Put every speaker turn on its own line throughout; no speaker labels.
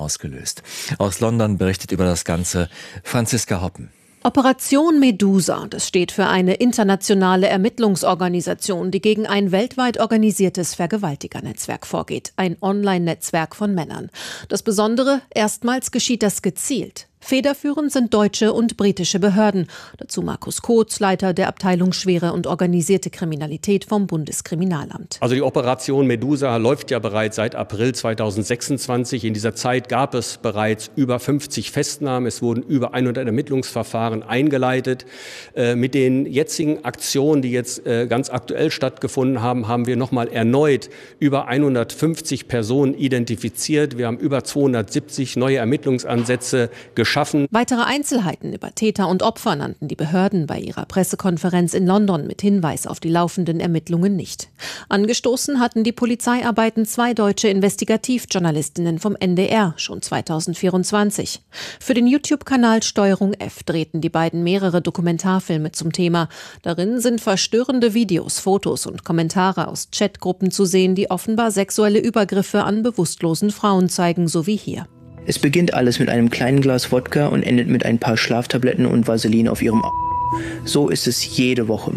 ausgelöst. Aus London berichtet über das Ganze Franziska Hoppen.
Operation Medusa, das steht für eine internationale Ermittlungsorganisation, die gegen ein weltweit organisiertes Vergewaltigernetzwerk vorgeht. Ein Online-Netzwerk von Männern. Das Besondere, erstmals geschieht das gezielt. Federführend sind deutsche und britische Behörden. Dazu Markus Kotz, Leiter der Abteilung Schwere und organisierte Kriminalität vom Bundeskriminalamt.
Also die Operation Medusa läuft ja bereits seit April 2026. In dieser Zeit gab es bereits über 50 Festnahmen. Es wurden über 100 Ermittlungsverfahren eingeleitet. Mit den jetzigen Aktionen, die jetzt ganz aktuell stattgefunden haben, haben wir nochmal erneut über 150 Personen identifiziert. Wir haben über 270 neue Ermittlungsansätze geschaffen.
Weitere Einzelheiten über Täter und Opfer nannten die Behörden bei ihrer Pressekonferenz in London mit Hinweis auf die laufenden Ermittlungen nicht. Angestoßen hatten die Polizeiarbeiten 2 deutsche Investigativjournalistinnen vom NDR schon 2024. Für den YouTube-Kanal Steuerung F drehten die beiden mehrere Dokumentarfilme zum Thema. Darin sind verstörende Videos, Fotos und Kommentare aus Chatgruppen zu sehen, die offenbar sexuelle Übergriffe an bewusstlosen Frauen zeigen, so wie hier.
Es beginnt alles mit einem kleinen Glas Wodka und endet mit ein paar Schlaftabletten und Vaseline auf ihrem So ist es jede Woche.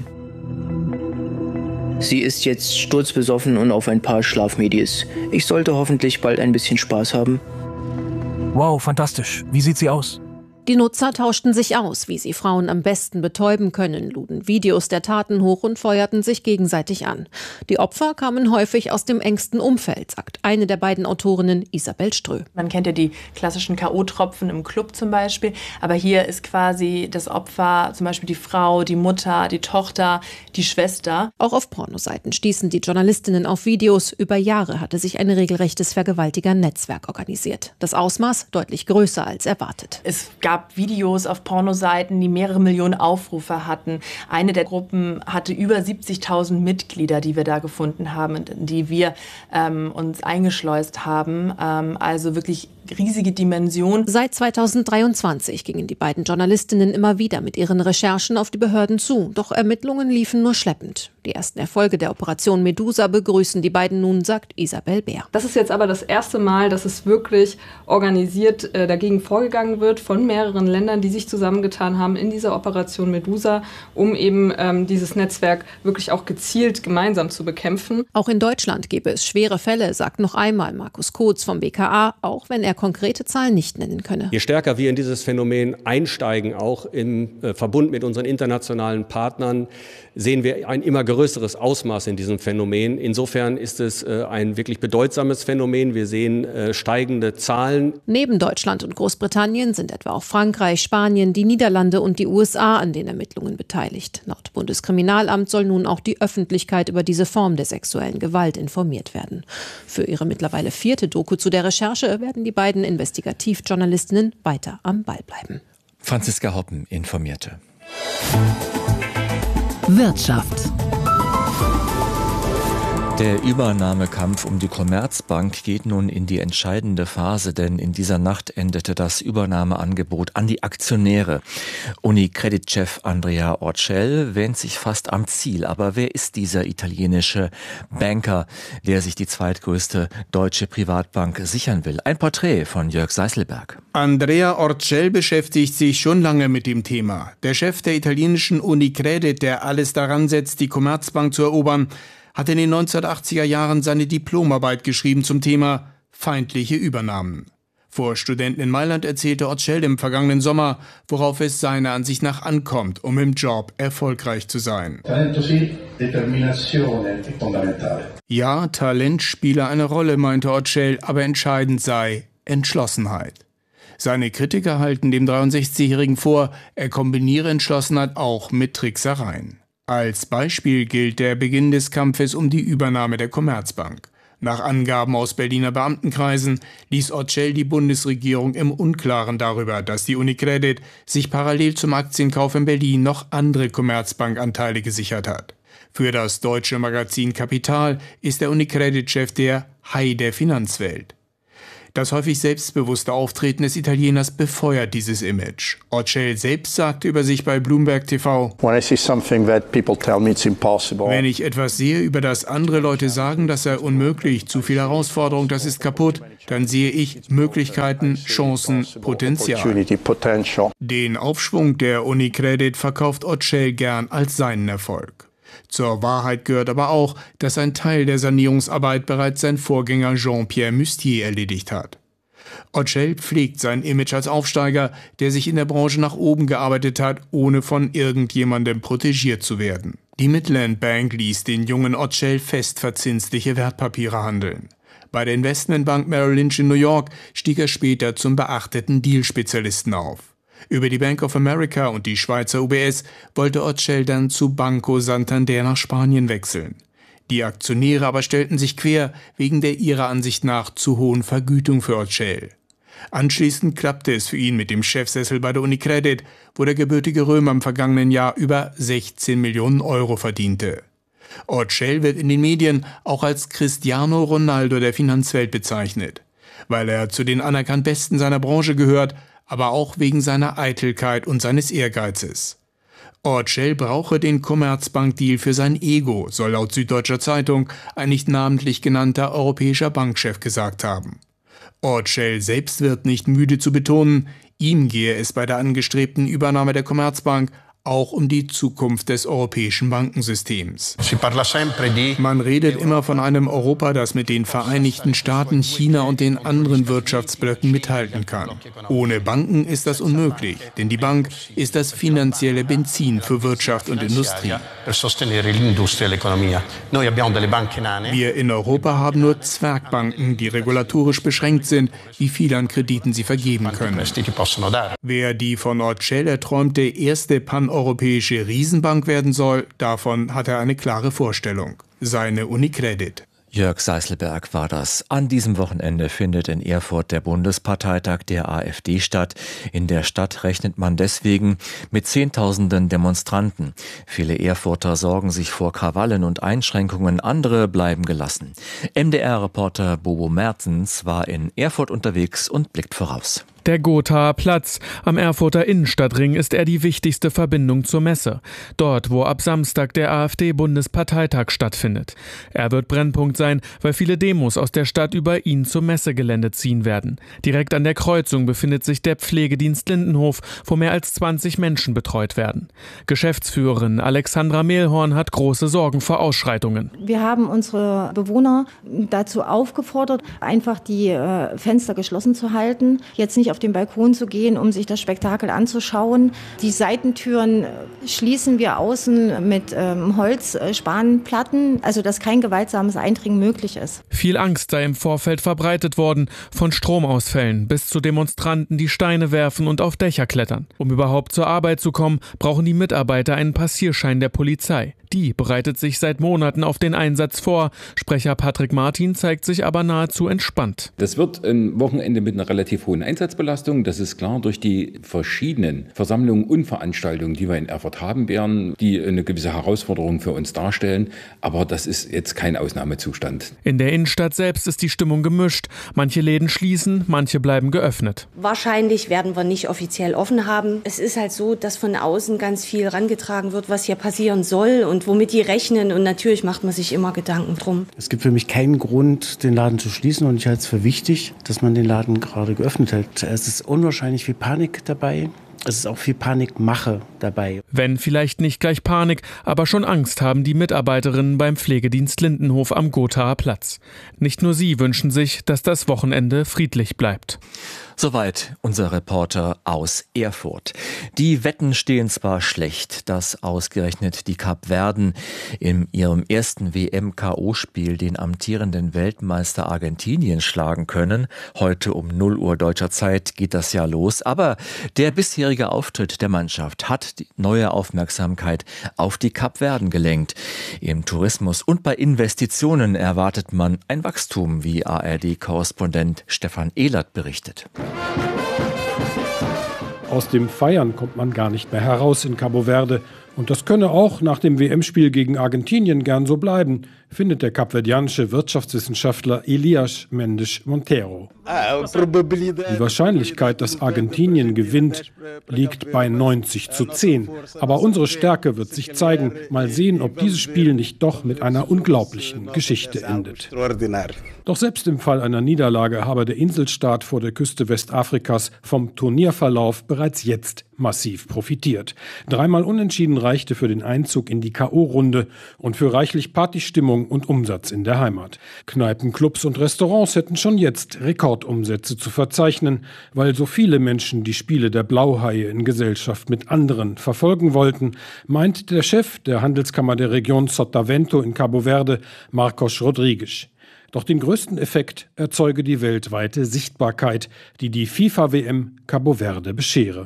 Sie ist jetzt sturzbesoffen und auf ein paar Schlafmedis. Ich sollte hoffentlich bald ein bisschen Spaß haben.
Wow, fantastisch. Wie sieht sie aus?
Die Nutzer tauschten sich aus, wie sie Frauen am besten betäuben können, luden Videos der Taten hoch und feuerten sich gegenseitig an. Die Opfer kamen häufig aus dem engsten Umfeld, sagt eine der beiden Autorinnen, Isabel Strö.
Man kennt ja die klassischen K.O.-Tropfen im Club zum Beispiel, aber hier ist quasi das Opfer zum Beispiel die Frau, die Mutter, die Tochter, die Schwester.
Auch auf Pornoseiten stießen die Journalistinnen auf Videos. Über Jahre hatte sich ein regelrechtes Vergewaltiger-Netzwerk organisiert. Das Ausmaß deutlich größer als erwartet.
Es gab Videos auf Pornoseiten, die mehrere Millionen Aufrufe hatten. Eine der Gruppen hatte über 70.000 Mitglieder, die wir da gefunden haben, in die wir uns eingeschleust haben. Also wirklich riesige Dimension.
Seit 2023 gingen die beiden Journalistinnen immer wieder mit ihren Recherchen auf die Behörden zu. Doch Ermittlungen liefen nur schleppend. Die ersten Erfolge der Operation Medusa begrüßen die beiden nun, sagt Isabel Bär.
Das ist jetzt aber das erste Mal, dass es wirklich organisiert dagegen vorgegangen wird von mehreren Ländern, die sich zusammengetan haben in dieser Operation Medusa, um eben dieses Netzwerk wirklich auch gezielt gemeinsam zu bekämpfen.
Auch in Deutschland gäbe es schwere Fälle, sagt noch einmal Markus Kotz vom BKA, auch wenn er konkrete Zahlen nicht nennen könne.
Je stärker wir in dieses Phänomen einsteigen, auch im Verbund mit unseren internationalen Partnern, sehen wir ein immer größeres Ausmaß in diesem Phänomen. Insofern ist es ein wirklich bedeutsames Phänomen. Wir sehen steigende Zahlen.
Neben Deutschland und Großbritannien sind etwa auch Frankreich, Spanien, die Niederlande und die USA an den Ermittlungen beteiligt. Laut Bundeskriminalamt soll nun auch die Öffentlichkeit über diese Form der sexuellen Gewalt informiert werden. Für ihre mittlerweile 4. Doku zu der Recherche werden die beiden Investigativjournalistinnen weiter am Ball bleiben.
Franziska Hoppen informierte.
Wirtschaft.
Der Übernahmekampf um die Commerzbank geht nun in die entscheidende Phase, denn in dieser Nacht endete das Übernahmeangebot an die Aktionäre. Unicredit-Chef Andrea Orcel wähnt sich fast am Ziel. Aber wer ist dieser italienische Banker, der sich die zweitgrößte deutsche Privatbank sichern will? Ein Porträt von Jörg Seißelberg.
Andrea Orcel beschäftigt sich schon lange mit dem Thema. Der Chef der italienischen Unicredit, der alles daran setzt, die Commerzbank zu erobern, hat in den 1980er Jahren seine Diplomarbeit geschrieben zum Thema feindliche Übernahmen. Vor Studenten in Mailand erzählte Orcel im vergangenen Sommer, worauf es seiner Ansicht nach ankommt, um im Job erfolgreich zu sein. Ja, Talent spiele eine Rolle, meinte Orcel, aber entscheidend sei Entschlossenheit. Seine Kritiker halten dem 63-Jährigen vor, er kombiniere Entschlossenheit auch mit Tricksereien. Als Beispiel gilt der Beginn des Kampfes um die Übernahme der Commerzbank. Nach Angaben aus Berliner Beamtenkreisen ließ Orcel die Bundesregierung im Unklaren darüber, dass die Unicredit sich parallel zum Aktienkauf in Berlin noch andere Commerzbank-Anteile gesichert hat. Für das deutsche Magazin Kapital ist der Unicredit-Chef der Hai der Finanzwelt. Das häufig selbstbewusste Auftreten des Italieners befeuert dieses Image. Orcel selbst sagte über sich bei Bloomberg TV: Wenn ich etwas sehe, über das andere Leute sagen, das sei unmöglich, zu viel Herausforderung, das ist kaputt, dann sehe ich Möglichkeiten, Chancen, Potenzial. Den Aufschwung der Unicredit verkauft Orcel gern als seinen Erfolg. Zur Wahrheit gehört aber auch, dass ein Teil der Sanierungsarbeit bereits sein Vorgänger Jean-Pierre Mustier erledigt hat. Orcel pflegt sein Image als Aufsteiger, der sich in der Branche nach oben gearbeitet hat, ohne von irgendjemandem protegiert zu werden. Die Midland Bank ließ den jungen Orcel festverzinsliche Wertpapiere handeln. Bei der Investmentbank Merrill Lynch in New York stieg er später zum beachteten Deal-Spezialisten auf. Über die Bank of America und die Schweizer UBS wollte Orcel dann zu Banco Santander nach Spanien wechseln. Die Aktionäre aber stellten sich quer wegen der ihrer Ansicht nach zu hohen Vergütung für Orcel. Anschließend klappte es für ihn mit dem Chefsessel bei der Unicredit, wo der gebürtige Römer im vergangenen Jahr über 16 Millionen Euro verdiente. Orcel wird in den Medien auch als Cristiano Ronaldo der Finanzwelt bezeichnet, weil er zu den anerkannt Besten seiner Branche gehört, aber auch wegen seiner Eitelkeit und seines Ehrgeizes. Orcel brauche den Commerzbank-Deal für sein Ego, soll laut Süddeutscher Zeitung ein nicht namentlich genannter europäischer Bankchef gesagt haben. Orcel selbst wird nicht müde zu betonen, ihm gehe es bei der angestrebten Übernahme der Commerzbank auch um die Zukunft des europäischen Bankensystems. Man redet immer von einem Europa, das mit den Vereinigten Staaten, China und den anderen Wirtschaftsblöcken mithalten kann. Ohne Banken ist das unmöglich, denn die Bank ist das finanzielle Benzin für Wirtschaft und Industrie. Wir in Europa haben nur Zwergbanken, die regulatorisch beschränkt sind, wie viel an Krediten sie vergeben können. Wer die von Orcel erträumte erste paneuropäische Riesenbank werden soll, davon hat er eine klare Vorstellung. Seine Unicredit.
Jörg Seißelberg war das. An diesem Wochenende findet in Erfurt der Bundesparteitag der AfD statt. In der Stadt rechnet man deswegen mit Zehntausenden Demonstranten. Viele Erfurter sorgen sich vor Krawallen und Einschränkungen, andere bleiben gelassen. MDR-Reporter Bobo Mertens war in Erfurt unterwegs und blickt voraus.
Der Gothaer Platz. Am Erfurter Innenstadtring ist er die wichtigste Verbindung zur Messe. Dort, wo ab Samstag der AfD-Bundesparteitag stattfindet. Er wird Brennpunkt sein, weil viele Demos aus der Stadt über ihn zum Messegelände ziehen werden. Direkt an der Kreuzung befindet sich der Pflegedienst Lindenhof, wo mehr als 20 Menschen betreut werden. Geschäftsführerin Alexandra Mehlhorn hat große Sorgen vor Ausschreitungen.
Wir haben unsere Bewohner dazu aufgefordert, einfach die Fenster geschlossen zu halten, jetzt nicht auf den Balkon zu gehen, um sich das Spektakel anzuschauen. Die Seitentüren schließen wir außen mit Holzspanplatten, also dass kein gewaltsames Eindringen möglich ist.
Viel Angst sei im Vorfeld verbreitet worden, von Stromausfällen bis zu Demonstranten, die Steine werfen und auf Dächer klettern. Um überhaupt zur Arbeit zu kommen, brauchen die Mitarbeiter einen Passierschein der Polizei. Die bereitet sich seit Monaten auf den Einsatz vor. Sprecher Patrick Martin zeigt sich aber nahezu entspannt.
Das wird ein Wochenende mit einer relativ hohen Einsatzbelastung. Das ist klar durch die verschiedenen Versammlungen und Veranstaltungen, die wir in Erfurt haben werden, die eine gewisse Herausforderung für uns darstellen. Aber das ist jetzt kein Ausnahmezustand.
In der Innenstadt selbst ist die Stimmung gemischt. Manche Läden schließen, manche bleiben geöffnet.
Wahrscheinlich werden wir nicht offiziell offen haben. Es ist halt so, dass von außen ganz viel herangetragen wird, was hier passieren soll und womit die rechnen. Und natürlich macht man sich immer Gedanken drum.
Es gibt für mich keinen Grund, den Laden zu schließen. Und ich halte es für wichtig, dass man den Laden gerade geöffnet hält. Es ist unwahrscheinlich viel Panik dabei. Es ist auch viel Panikmache dabei.
Wenn vielleicht nicht gleich Panik, aber schon Angst haben die Mitarbeiterinnen beim Pflegedienst Lindenhof am Gothaer Platz. Nicht nur sie wünschen sich, dass das Wochenende friedlich bleibt.
Soweit unser Reporter aus Erfurt. Die Wetten stehen zwar schlecht, dass ausgerechnet die Kapverden in ihrem ersten WM-KO-Spiel den amtierenden Weltmeister Argentinien schlagen können. Heute um 0 Uhr deutscher Zeit geht das ja los. Aber der bisherige Auftritt der Mannschaft hat die neue Aufmerksamkeit auf die Kapverden gelenkt. Im Tourismus und bei Investitionen erwartet man ein Wachstum, wie ARD-Korrespondent Stefan Ehlert berichtet.
Aus dem Feiern kommt man gar nicht mehr heraus in Cabo Verde. Und das könne auch nach dem WM-Spiel gegen Argentinien gern so bleiben, findet der kapverdianische Wirtschaftswissenschaftler Elias Mendes Monteiro. Die Wahrscheinlichkeit, dass Argentinien gewinnt, liegt bei 90:10. Aber unsere Stärke wird sich zeigen. Mal sehen, ob dieses Spiel nicht doch mit einer unglaublichen Geschichte endet. Doch selbst im Fall einer Niederlage habe der Inselstaat vor der Küste Westafrikas vom Turnierverlauf bereits jetzt massiv profitiert. 3-mal Unentschieden reichte für den Einzug in die K.O.-Runde und für reichlich Partystimmung und Umsatz in der Heimat. Kneipen, Clubs und Restaurants hätten schon jetzt Rekordumsätze zu verzeichnen, weil so viele Menschen die Spiele der Blauhaie in Gesellschaft mit anderen verfolgen wollten, meint der Chef der Handelskammer der Region Sotavento in Cabo Verde, Marcos Rodrigues. Doch den größten Effekt erzeuge die weltweite Sichtbarkeit, die die FIFA-WM Cabo Verde beschere.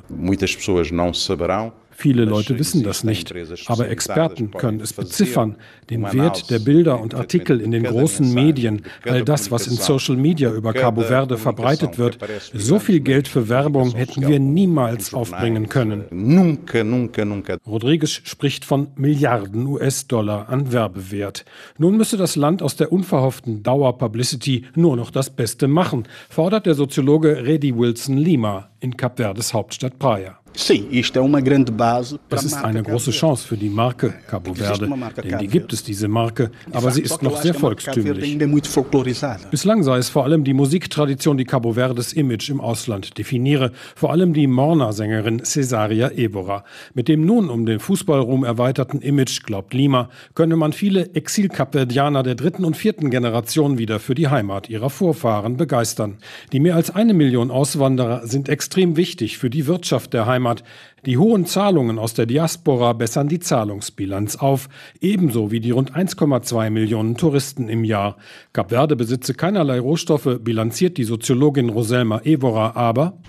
Viele Leute wissen das nicht, aber Experten können es beziffern. Den Wert der Bilder und Artikel in den großen Medien, all das, was in Social Media über Cabo Verde verbreitet wird. So viel Geld für Werbung hätten wir niemals aufbringen können. Rodrigues spricht von Milliarden US-Dollar an Werbewert. Nun müsse das Land aus der unverhofften Dauer-Publicity nur noch das Beste machen, fordert der Soziologe Redi Wilson Lima in Kap Verdes Hauptstadt Praia. Es ist eine große Chance für die Marke Cabo Verde, denn die gibt es, diese Marke, aber sie ist noch sehr volkstümlich. Bislang sei es vor allem die Musiktradition, die Cabo Verdes Image im Ausland definiere, vor allem die Morna-Sängerin Cesaria Évora. Mit dem nun um den Fußballruhm erweiterten Image, glaubt Lima, könne man viele Exil-Kapverdianer der 3. und 4. Generation wieder für die Heimat ihrer Vorfahren begeistern. Die mehr als 1 Million Auswanderer sind extrem wichtig für die Wirtschaft der Heimat. Die hohen Zahlungen aus der Diaspora bessern die Zahlungsbilanz auf, ebenso wie die rund 1,2 Millionen Touristen im Jahr. Kap Verde besitze keinerlei Rohstoffe, bilanziert die Soziologin Roselma Évora, aber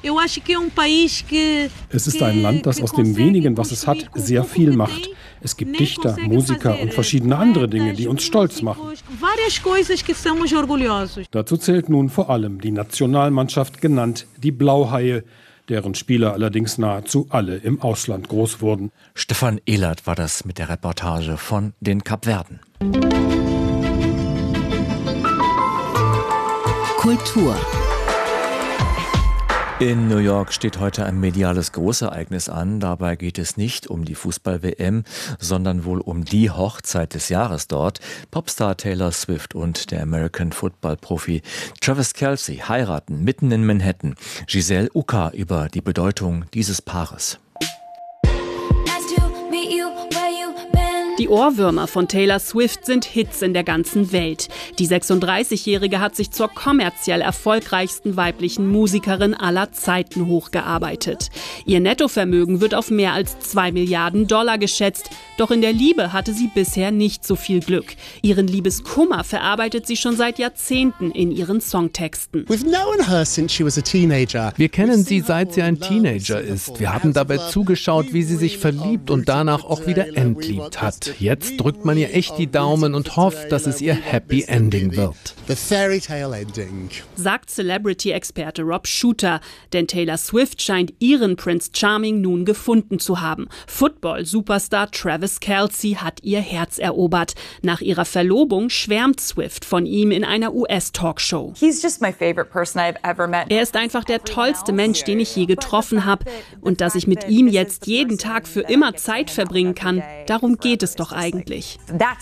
es ist ein Land, das aus dem wenigen, was es hat, sehr viel macht. Es gibt Dichter, Musiker und verschiedene andere Dinge, die uns stolz machen. Dazu zählt nun vor allem die Nationalmannschaft, genannt die Blauhaie, deren Spieler allerdings nahezu alle im Ausland groß wurden.
Stefan Ehlert war das mit der Reportage von den Kapverden.
Kultur.
In New York steht heute ein mediales Großereignis an. Dabei geht es nicht um die Fußball-WM, sondern wohl um die Hochzeit des Jahres dort. Popstar Taylor Swift und der American-Football-Profi Travis Kelce heiraten mitten in Manhattan. Giselle Uka über die Bedeutung dieses Paares.
Die Ohrwürmer von Taylor Swift sind Hits in der ganzen Welt. Die 36-Jährige hat sich zur kommerziell erfolgreichsten weiblichen Musikerin aller Zeiten hochgearbeitet. Ihr Nettovermögen wird auf mehr als $2 Milliarden geschätzt. Doch in der Liebe hatte sie bisher nicht so viel Glück. Ihren Liebeskummer verarbeitet sie schon seit Jahrzehnten in ihren Songtexten.
Wir kennen sie, seit sie ein Teenager ist. Wir haben dabei zugeschaut, wie sie sich verliebt und danach auch wieder entliebt hat. Jetzt drückt man ihr echt die Daumen und hofft, dass es ihr Happy Ending wird.
Sagt Celebrity-Experte Rob Shooter. Denn Taylor Swift scheint ihren Prince Charming nun gefunden zu haben. Football-Superstar Travis Kelce hat ihr Herz erobert. Nach ihrer Verlobung schwärmt Swift von ihm in einer US-Talkshow. Er ist einfach der tollste Mensch, den ich je getroffen habe. Und dass ich mit ihm jetzt jeden Tag für immer Zeit verbringen kann, darum geht es doch eigentlich.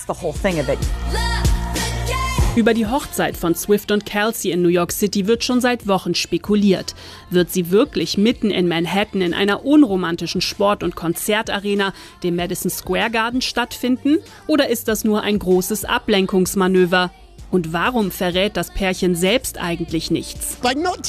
Über die Hochzeit von Swift und Kelce in New York City wird schon seit Wochen spekuliert. Wird sie wirklich mitten in Manhattan in einer unromantischen Sport- und Konzertarena, dem Madison Square Garden, stattfinden? Oder ist das nur ein großes Ablenkungsmanöver? Und warum verrät das Pärchen selbst eigentlich nichts?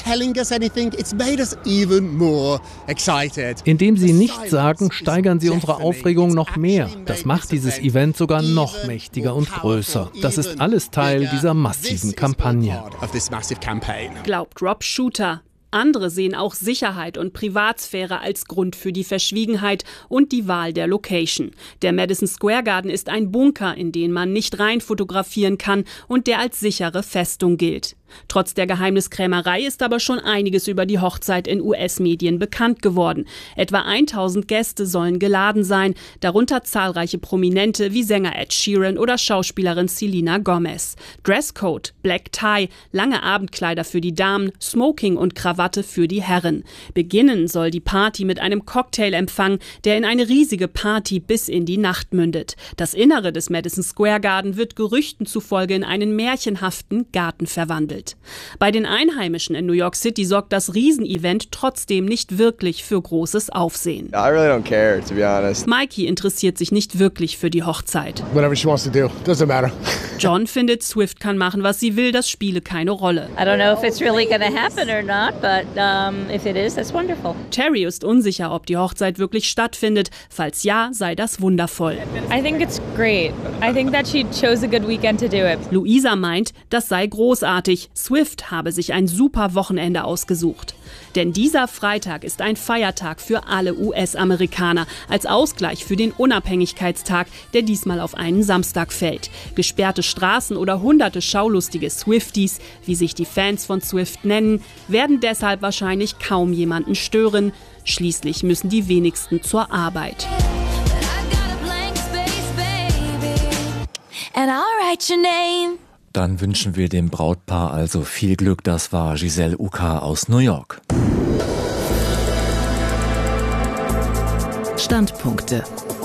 Indem sie nichts sagen, steigern sie unsere Aufregung noch mehr. Das macht dieses Event sogar noch mächtiger und größer. Das ist alles Teil dieser massiven Kampagne.
Glaubt Rob Shooter. Andere sehen auch Sicherheit und Privatsphäre als Grund für die Verschwiegenheit und die Wahl der Location. Der Madison Square Garden ist ein Bunker, in den man nicht rein fotografieren kann und der als sichere Festung gilt. Trotz der Geheimniskrämerei ist aber schon einiges über die Hochzeit in US-Medien bekannt geworden. Etwa 1000 Gäste sollen geladen sein, darunter zahlreiche Prominente wie Sänger Ed Sheeran oder Schauspielerin Selena Gomez. Dresscode, Black Tie, lange Abendkleider für die Damen, Smoking und Krawatte für die Herren. Beginnen soll die Party mit einem Cocktailempfang, der in eine riesige Party bis in die Nacht mündet. Das Innere des Madison Square Garden wird Gerüchten zufolge in einen märchenhaften Garten verwandelt. Bei den Einheimischen in New York City sorgt das Riesenevent trotzdem nicht wirklich für großes Aufsehen.
I really don't care, to be honest.
Mikey interessiert sich nicht wirklich für die Hochzeit.
Whatever she wants to do, doesn't matter.
John findet, Swift kann machen, was sie will, das spiele keine Rolle.
I don't know if it's really going to happen or not, but if it is, that's wonderful.
Terry ist unsicher, ob die Hochzeit wirklich stattfindet. Falls ja, sei das wundervoll.
I think it's great. I think that she chose a good weekend to do it.
Luisa meint, das sei großartig. Swift habe sich ein super Wochenende ausgesucht. Denn dieser Freitag ist ein Feiertag für alle US-Amerikaner, als Ausgleich für den Unabhängigkeitstag, der diesmal auf einen Samstag fällt. Gesperrte Straßen oder hunderte schaulustige Swifties, wie sich die Fans von Swift nennen, werden deshalb wahrscheinlich kaum jemanden stören. Schließlich müssen die wenigsten zur Arbeit.
And I'll write your name.
Dann wünschen wir dem Brautpaar also viel Glück. Das war Giselle Uka aus New York.
Standpunkte.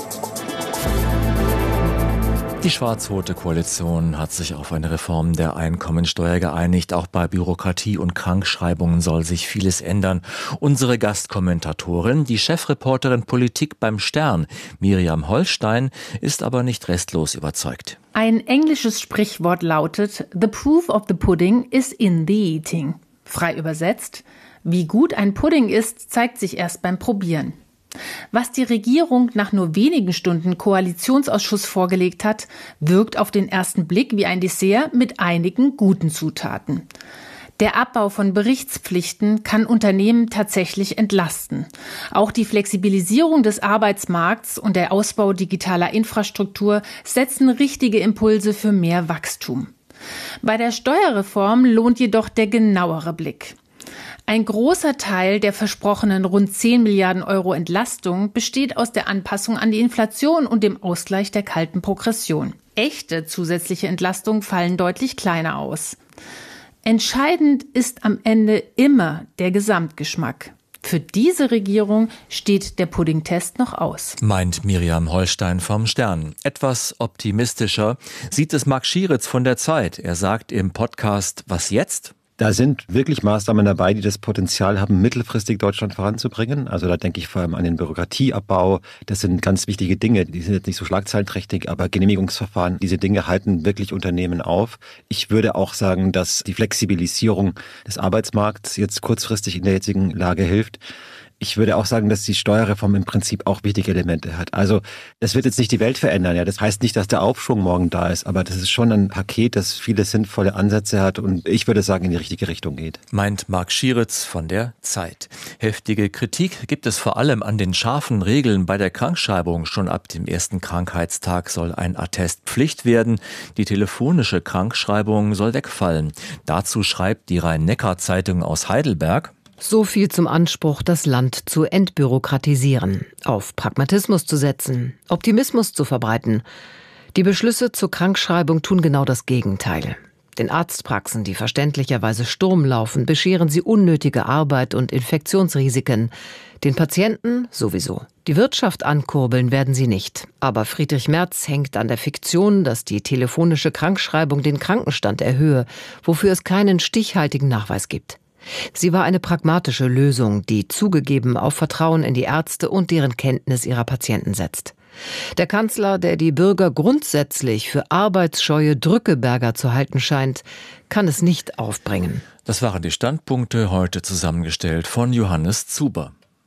Die schwarz-rote Koalition hat sich auf eine Reform der Einkommensteuer geeinigt. Auch bei Bürokratie und Krankschreibungen soll sich vieles ändern. Unsere Gastkommentatorin, die Chefreporterin Politik beim Stern, Miriam Holstein, ist aber nicht restlos überzeugt.
Ein englisches Sprichwort lautet: The proof of the pudding is in the eating. Frei übersetzt: Wie gut ein Pudding ist, zeigt sich erst beim Probieren. Was die Regierung nach nur wenigen Stunden Koalitionsausschuss vorgelegt hat, wirkt auf den ersten Blick wie ein Dessert mit einigen guten Zutaten. Der Abbau von Berichtspflichten kann Unternehmen tatsächlich entlasten. Auch die Flexibilisierung des Arbeitsmarkts und der Ausbau digitaler Infrastruktur setzen richtige Impulse für mehr Wachstum. Bei der Steuerreform lohnt jedoch der genauere Blick. Ein großer Teil der versprochenen rund 10 Milliarden Euro Entlastung besteht aus der Anpassung an die Inflation und dem Ausgleich der kalten Progression. Echte zusätzliche Entlastungen fallen deutlich kleiner aus. Entscheidend ist am Ende immer der Gesamtgeschmack. Für diese Regierung steht der Pudding-Test noch aus.
Meint Miriam Holstein vom Stern. Etwas optimistischer sieht es Marc Schieritz von der Zeit. Er sagt im Podcast Was jetzt?
Da sind wirklich Maßnahmen dabei, die das Potenzial haben, mittelfristig Deutschland voranzubringen. Also da denke ich vor allem an den Bürokratieabbau. Das sind ganz wichtige Dinge. Die sind jetzt nicht so schlagzeilenträchtig, aber Genehmigungsverfahren, diese Dinge halten wirklich Unternehmen auf. Ich würde auch sagen, dass die Flexibilisierung des Arbeitsmarkts jetzt kurzfristig in der jetzigen Lage hilft. Ich würde auch sagen, dass die Steuerreform im Prinzip auch wichtige Elemente hat. Also das wird jetzt nicht die Welt verändern. Ja, das heißt nicht, dass der Aufschwung morgen da ist, aber das ist schon ein Paket, das viele sinnvolle Ansätze hat und ich würde sagen, in die richtige Richtung geht.
Meint Marc Schieritz von der Zeit. Heftige Kritik gibt es vor allem an den scharfen Regeln bei der Krankschreibung. Schon ab dem ersten Krankheitstag soll ein Attest Pflicht werden. Die telefonische Krankschreibung soll wegfallen. Dazu schreibt die Rhein-Neckar-Zeitung aus Heidelberg:
So viel zum Anspruch, das Land zu entbürokratisieren, auf Pragmatismus zu setzen, Optimismus zu verbreiten. Die Beschlüsse zur Krankschreibung tun genau das Gegenteil. Den Arztpraxen, die verständlicherweise Sturm laufen, bescheren sie unnötige Arbeit und Infektionsrisiken. Den Patienten sowieso. Die Wirtschaft ankurbeln werden sie nicht. Aber Friedrich Merz hängt an der Fiktion, dass die telefonische Krankschreibung den Krankenstand erhöhe, wofür es keinen stichhaltigen Nachweis gibt. Sie war eine pragmatische Lösung, die zugegeben auf Vertrauen in die Ärzte und deren Kenntnis ihrer Patienten setzt. Der Kanzler, der die Bürger grundsätzlich für arbeitsscheue Drückeberger zu halten scheint, kann es nicht aufbringen.
Das waren die Standpunkte, heute zusammengestellt von Johannes Zuber.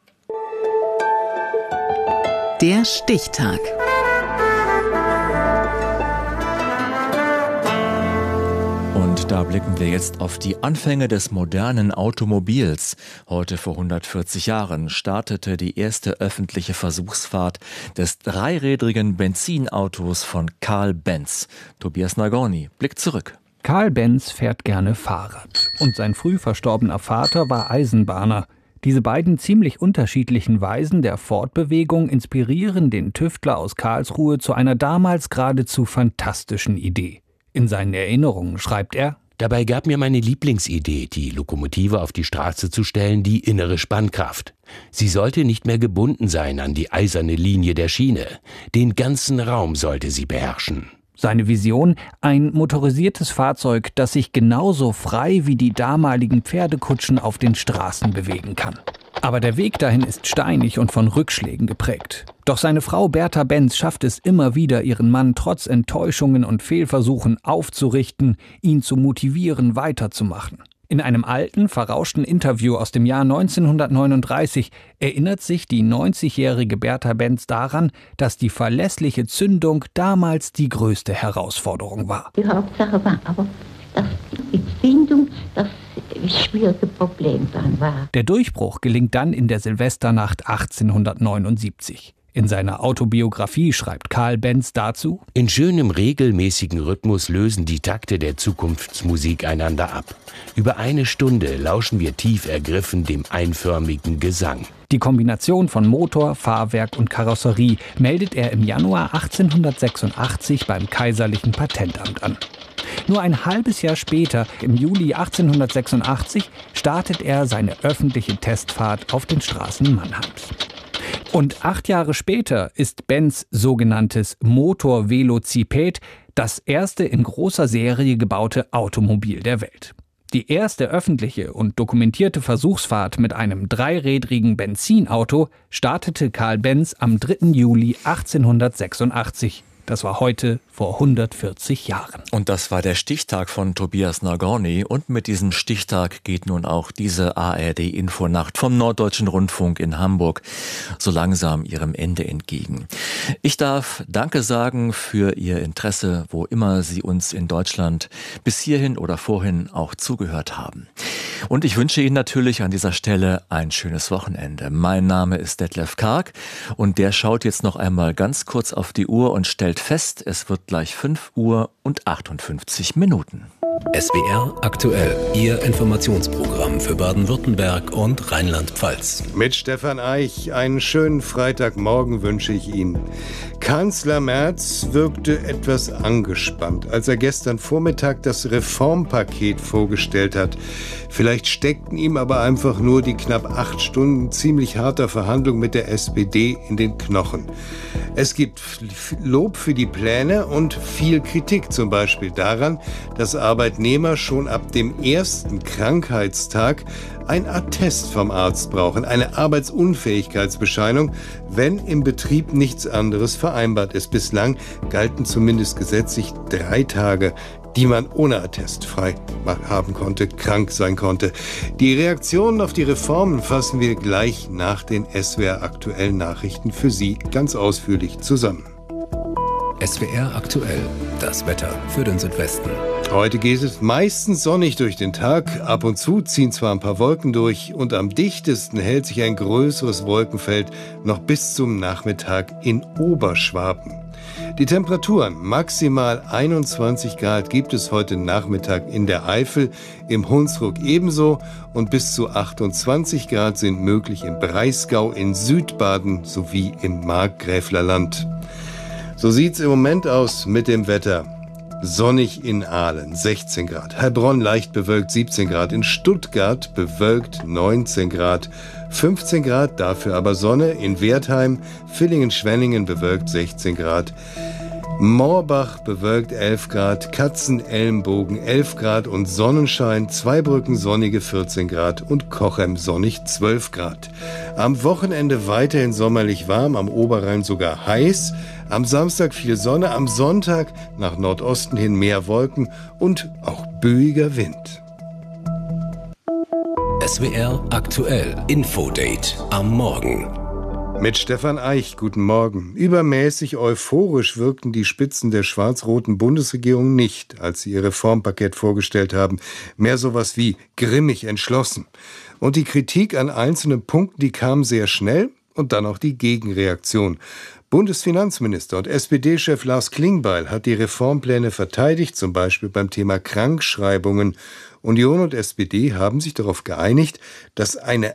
Der Stichtag.
Und da blicken wir jetzt auf die Anfänge des modernen Automobils. Heute vor 140 Jahren startete die erste öffentliche Versuchsfahrt des dreirädrigen Benzinautos von Carl Benz. Tobias Nagorny blickt zurück.
Karl Benz fährt gerne Fahrrad und sein früh verstorbener Vater war Eisenbahner. Diese beiden ziemlich unterschiedlichen Weisen der Fortbewegung inspirieren den Tüftler aus Karlsruhe zu einer damals geradezu fantastischen Idee. In seinen Erinnerungen schreibt er:
Dabei gab mir meine Lieblingsidee, die Lokomotive auf die Straße zu stellen, die innere Spannkraft. Sie sollte nicht mehr gebunden sein an die eiserne Linie der Schiene. Den ganzen Raum sollte sie beherrschen.
Seine Vision: ein motorisiertes Fahrzeug, das sich genauso frei wie die damaligen Pferdekutschen auf den Straßen bewegen kann. Aber der Weg dahin ist steinig und von Rückschlägen geprägt. Doch seine Frau Bertha Benz schafft es immer wieder, ihren Mann trotz Enttäuschungen und Fehlversuchen aufzurichten, ihn zu motivieren, weiterzumachen. In einem alten, verrauschten Interview aus dem Jahr 1939 erinnert sich die 90-jährige Bertha Benz daran, dass die verlässliche Zündung damals die größte Herausforderung war.
Die Hauptsache war aber, dass die Zündung das schwierige Problem dann war.
Der Durchbruch gelingt dann in der Silvesternacht 1879. In seiner Autobiografie schreibt Karl Benz dazu:
In schönem, regelmäßigen Rhythmus lösen die Takte der Zukunftsmusik einander ab. Über eine Stunde lauschen wir tief ergriffen dem einförmigen Gesang.
Die Kombination von Motor, Fahrwerk und Karosserie meldet er im Januar 1886 beim Kaiserlichen Patentamt an. Nur ein halbes Jahr später, im Juli 1886, startet er seine öffentliche Testfahrt auf den Straßen Mannheims. Und 8 Jahre später ist Benz sogenanntes Motor-Velociped das erste in großer Serie gebaute Automobil der Welt. Die erste öffentliche und dokumentierte Versuchsfahrt mit einem dreirädrigen Benzinauto startete Karl Benz am 3. Juli 1886. Das war heute vor 140 Jahren.
Und das war der Stichtag von Tobias Nagorny. Und mit diesem Stichtag geht nun auch diese ARD-Infonacht vom Norddeutschen Rundfunk in Hamburg so langsam ihrem Ende entgegen. Ich darf Danke sagen für Ihr Interesse, wo immer Sie uns in Deutschland bis hierhin oder vorhin auch zugehört haben. Und ich wünsche Ihnen natürlich an dieser Stelle ein schönes Wochenende. Mein Name ist Detlef Karg und der schaut jetzt noch einmal ganz kurz auf die Uhr und stellt fest, es wird gleich 5:58 Minuten.
SWR aktuell, Ihr Informationsprogramm für Baden-Württemberg und Rheinland-Pfalz.
Mit Stefan Eich, einen schönen Freitagmorgen wünsche ich Ihnen. Kanzler Merz wirkte etwas angespannt, als er gestern Vormittag das Reformpaket vorgestellt hat. Vielleicht steckten ihm aber einfach nur die knapp 8 Stunden ziemlich harter Verhandlung mit der SPD in den Knochen. Es gibt Lob für die Pläne und viel Kritik, zum Beispiel daran, dass Arbeitnehmer schon ab dem ersten Krankheitstag ein Attest vom Arzt brauchen, eine Arbeitsunfähigkeitsbescheinigung, wenn im Betrieb nichts anderes vereinbart ist. Bislang galten zumindest gesetzlich 3 Tage, die man ohne Attest frei haben konnte, krank sein konnte. Die Reaktionen auf die Reformen fassen wir gleich nach den SWR aktuellen Nachrichten für Sie ganz ausführlich zusammen.
SWR aktuell, das Wetter für den Südwesten.
Heute geht es meistens sonnig durch den Tag. Ab und zu ziehen zwar ein paar Wolken durch und am dichtesten hält sich ein größeres Wolkenfeld noch bis zum Nachmittag in Oberschwaben. Die Temperaturen maximal 21 Grad gibt es heute Nachmittag in der Eifel, im Hunsrück ebenso und bis zu 28 Grad sind möglich im Breisgau, in Südbaden sowie im Markgräflerland. So sieht's im Moment aus mit dem Wetter. Sonnig in Aalen 16 Grad, Heilbronn leicht bewölkt 17 Grad, in Stuttgart bewölkt 19 Grad, 15 Grad, dafür aber Sonne, in Wertheim, Villingen-Schwenningen bewölkt 16 Grad, Morbach bewölkt 11 Grad, Katzenelmbogen 11 Grad und Sonnenschein, Zweibrücken sonnige 14 Grad und Cochem sonnig 12 Grad. Am Wochenende weiterhin sommerlich warm, am Oberrhein sogar heiß. Am Samstag viel Sonne, am Sonntag nach Nordosten hin mehr Wolken und auch böiger Wind.
SWR aktuell, Infodate am Morgen.
Mit Stefan Eich, guten Morgen. Übermäßig euphorisch wirkten die Spitzen der schwarz-roten Bundesregierung nicht, als sie ihr Reformpaket vorgestellt haben. Mehr sowas wie grimmig entschlossen. Und die Kritik an einzelnen Punkten, die kam sehr schnell und dann auch die Gegenreaktion. Bundesfinanzminister und SPD-Chef Lars Klingbeil hat die Reformpläne verteidigt, zum Beispiel beim Thema Krankschreibungen. Union und SPD haben sich darauf geeinigt, dass eine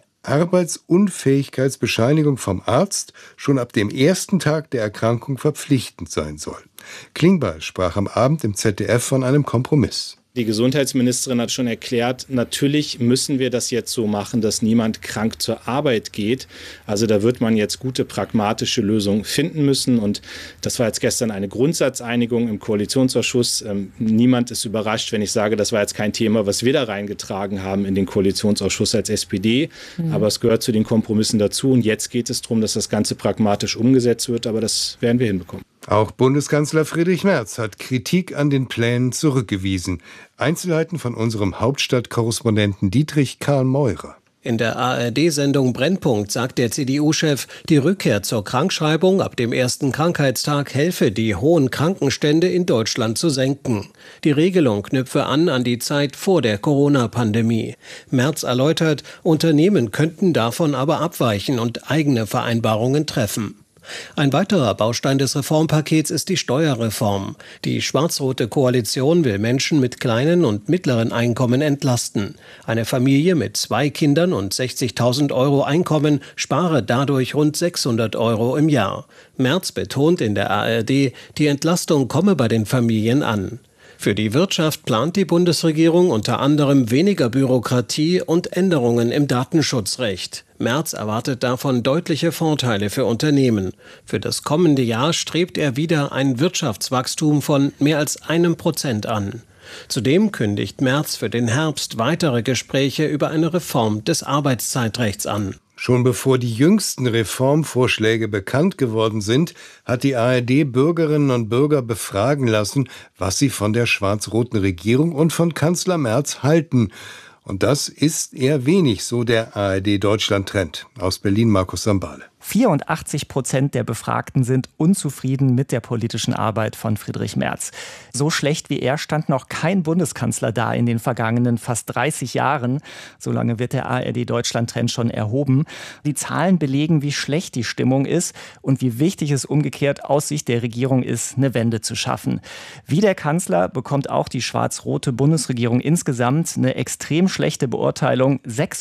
Arbeitsunfähigkeitsbescheinigung vom Arzt schon ab dem ersten Tag der Erkrankung verpflichtend sein soll. Klingbeil sprach am Abend im ZDF von einem Kompromiss.
Die Gesundheitsministerin hat schon erklärt, natürlich müssen wir das jetzt so machen, dass niemand krank zur Arbeit geht. Also da wird man jetzt gute pragmatische Lösungen finden müssen. Und das war jetzt gestern eine Grundsatzeinigung im Koalitionsausschuss. Niemand ist überrascht, wenn ich sage, das war jetzt kein Thema, was wir da reingetragen haben in den Koalitionsausschuss als SPD. Aber es gehört zu den Kompromissen dazu. Und jetzt geht es darum, dass das Ganze pragmatisch umgesetzt wird. Aber das werden wir hinbekommen.
Auch Bundeskanzler Friedrich Merz hat Kritik an den Plänen zurückgewiesen. Einzelheiten von unserem Hauptstadtkorrespondenten Dietrich Karl Meurer.
In der ARD-Sendung Brennpunkt sagt der CDU-Chef, die Rückkehr zur Krankschreibung ab dem ersten Krankheitstag helfe, die hohen Krankenstände in Deutschland zu senken. Die Regelung knüpfe an die Zeit vor der Corona-Pandemie. Merz erläutert, Unternehmen könnten davon aber abweichen und eigene Vereinbarungen treffen. Ein weiterer Baustein des Reformpakets ist die Steuerreform. Die schwarz-rote Koalition will Menschen mit kleinen und mittleren Einkommen entlasten. Eine Familie mit 2 Kindern und 60.000 € Einkommen spare dadurch rund 600 € im Jahr. Merz betont in der ARD, die Entlastung komme bei den Familien an. Für die Wirtschaft plant die Bundesregierung unter anderem weniger Bürokratie und Änderungen im Datenschutzrecht. Merz erwartet davon deutliche Vorteile für Unternehmen. Für das kommende Jahr strebt er wieder ein Wirtschaftswachstum von mehr als 1% an. Zudem kündigt Merz für den Herbst weitere Gespräche über eine Reform des Arbeitszeitrechts an.
Schon bevor die jüngsten Reformvorschläge bekannt geworden sind, hat die ARD Bürgerinnen und Bürger befragen lassen, was sie von der schwarz-roten Regierung und von Kanzler Merz halten. Und das ist eher wenig, so der ARD-Deutschland-Trend. Aus Berlin Markus Sambale.
84% der Befragten sind unzufrieden mit der politischen Arbeit von Friedrich Merz. So schlecht wie er stand noch kein Bundeskanzler da in den vergangenen fast 30 Jahren. So lange wird der ARD-Deutschland-Trend schon erhoben. Die Zahlen belegen, wie schlecht die Stimmung ist und wie wichtig es umgekehrt aus Sicht der Regierung ist, eine Wende zu schaffen. Wie der Kanzler bekommt auch die schwarz-rote Bundesregierung insgesamt eine extrem schlechte Beurteilung.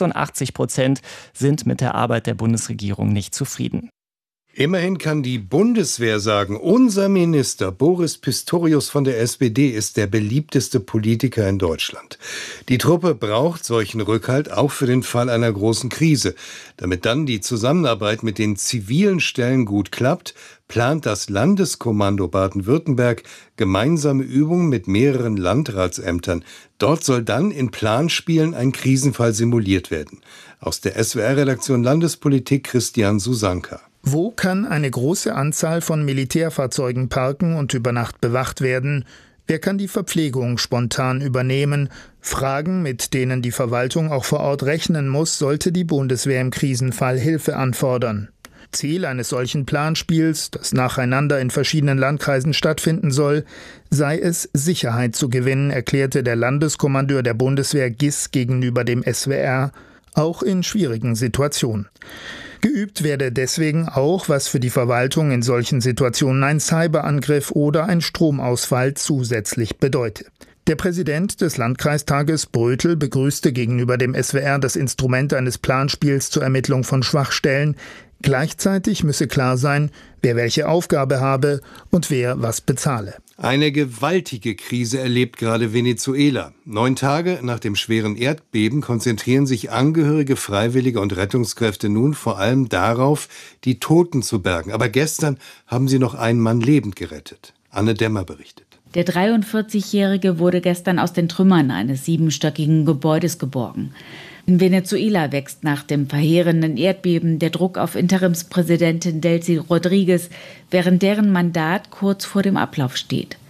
86% sind mit der Arbeit der Bundesregierung nicht zufrieden.
Immerhin kann die Bundeswehr sagen, unser Minister Boris Pistorius von der SPD ist der beliebteste Politiker in Deutschland. Die Truppe braucht solchen Rückhalt auch für den Fall einer großen Krise. Damit dann die Zusammenarbeit mit den zivilen Stellen gut klappt, plant das Landeskommando Baden-Württemberg gemeinsame Übungen mit mehreren Landratsämtern. Dort soll dann in Planspielen ein Krisenfall simuliert werden. Aus der SWR-Redaktion Landespolitik Christian Susanka.
Wo kann eine große Anzahl von Militärfahrzeugen parken und über Nacht bewacht werden? Wer kann die Verpflegung spontan übernehmen? Fragen, mit denen die Verwaltung auch vor Ort rechnen muss, sollte die Bundeswehr im Krisenfall Hilfe anfordern. Ziel eines solchen Planspiels, das nacheinander in verschiedenen Landkreisen stattfinden soll, sei es, Sicherheit zu gewinnen, erklärte der Landeskommandeur der Bundeswehr GIS gegenüber dem SWR, auch in schwierigen Situationen. Geübt werde deswegen auch, was für die Verwaltung in solchen Situationen ein Cyberangriff oder ein Stromausfall zusätzlich bedeute. Der Präsident des Landkreistages Brötel begrüßte gegenüber dem SWR das Instrument eines Planspiels zur Ermittlung von Schwachstellen. Gleichzeitig müsse klar sein, wer welche Aufgabe habe und wer was bezahle.
Eine gewaltige Krise erlebt gerade Venezuela. 9 Tage nach dem schweren Erdbeben konzentrieren sich Angehörige, Freiwillige und Rettungskräfte nun vor allem darauf, die Toten zu bergen. Aber gestern haben sie noch einen Mann lebend gerettet. Anne Dämmer berichtet.
Der 43-Jährige wurde gestern aus den Trümmern eines 7-stöckigen Gebäudes geborgen. In Venezuela wächst nach dem verheerenden Erdbeben der Druck auf Interimspräsidentin Delcy Rodriguez, während deren Mandat kurz vor dem Ablauf steht.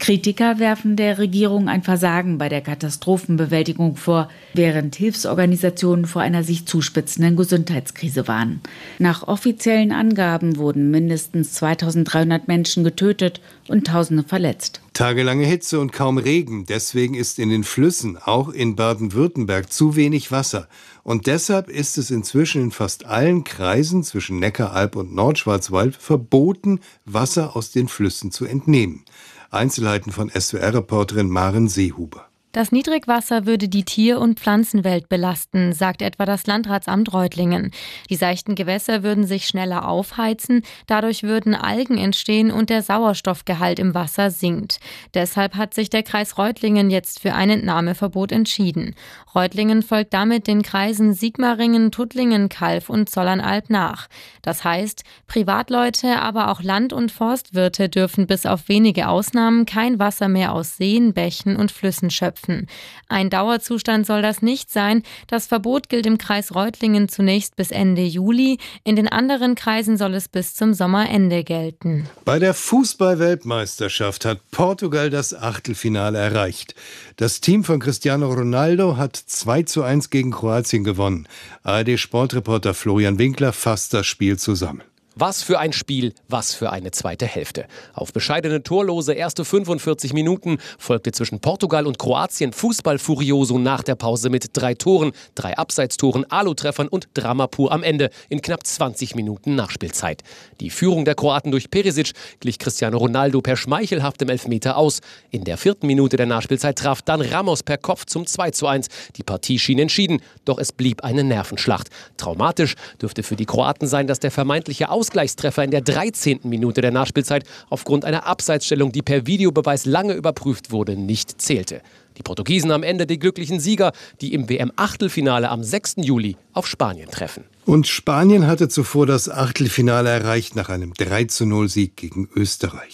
Kritiker werfen der Regierung ein Versagen bei der Katastrophenbewältigung vor, während Hilfsorganisationen vor einer sich zuspitzenden Gesundheitskrise warnen. Nach offiziellen Angaben wurden mindestens 2300 Menschen getötet und Tausende verletzt.
Tagelange Hitze und kaum Regen. Deswegen ist in den Flüssen, auch in Baden-Württemberg, zu wenig Wasser. Und deshalb ist es inzwischen in fast allen Kreisen zwischen Neckaralb und Nordschwarzwald verboten, Wasser aus den Flüssen zu entnehmen. Einzelheiten von SWR-Reporterin Maren Seehuber.
Das Niedrigwasser würde die Tier- und Pflanzenwelt belasten, sagt etwa das Landratsamt Reutlingen. Die seichten Gewässer würden sich schneller aufheizen, dadurch würden Algen entstehen und der Sauerstoffgehalt im Wasser sinkt. Deshalb hat sich der Kreis Reutlingen jetzt für ein Entnahmeverbot entschieden. Reutlingen folgt damit den Kreisen Sigmaringen, Tuttlingen, Calw und Zollernalb nach. Das heißt, Privatleute, aber auch Land- und Forstwirte dürfen bis auf wenige Ausnahmen kein Wasser mehr aus Seen, Bächen und Flüssen schöpfen. Ein Dauerzustand soll das nicht sein. Das Verbot gilt im Kreis Reutlingen zunächst bis Ende Juli. In den anderen Kreisen soll es bis zum Sommerende gelten.
Bei der Fußball-Weltmeisterschaft hat Portugal das Achtelfinale erreicht. Das Team von Cristiano Ronaldo hat 2:1 gegen Kroatien gewonnen. ARD-Sportreporter Florian Winkler fasst das Spiel zusammen.
Was für ein Spiel, was für eine zweite Hälfte. Auf bescheidene torlose erste 45 Minuten folgte zwischen Portugal und Kroatien Fußball-Furioso nach der Pause mit 3 Toren, 3 Abseitstoren, Alu-Treffern und Drama pur am Ende in knapp 20 Minuten Nachspielzeit. Die Führung der Kroaten durch Perisic glich Cristiano Ronaldo per schmeichelhaftem Elfmeter aus. In der 4. Minute der Nachspielzeit traf dann Ramos per Kopf zum 2:1. Die Partie schien entschieden, doch es blieb eine Nervenschlacht. Traumatisch dürfte für die Kroaten sein, dass der vermeintliche Ausgleichstreffer in der 13. Minute der Nachspielzeit aufgrund einer Abseitsstellung, die per Videobeweis lange überprüft wurde, nicht zählte. Die Portugiesen am Ende die glücklichen Sieger, die im WM-Achtelfinale am 6. Juli auf Spanien treffen.
Und Spanien hatte zuvor das Achtelfinale erreicht nach einem 3:0-Sieg gegen Österreich.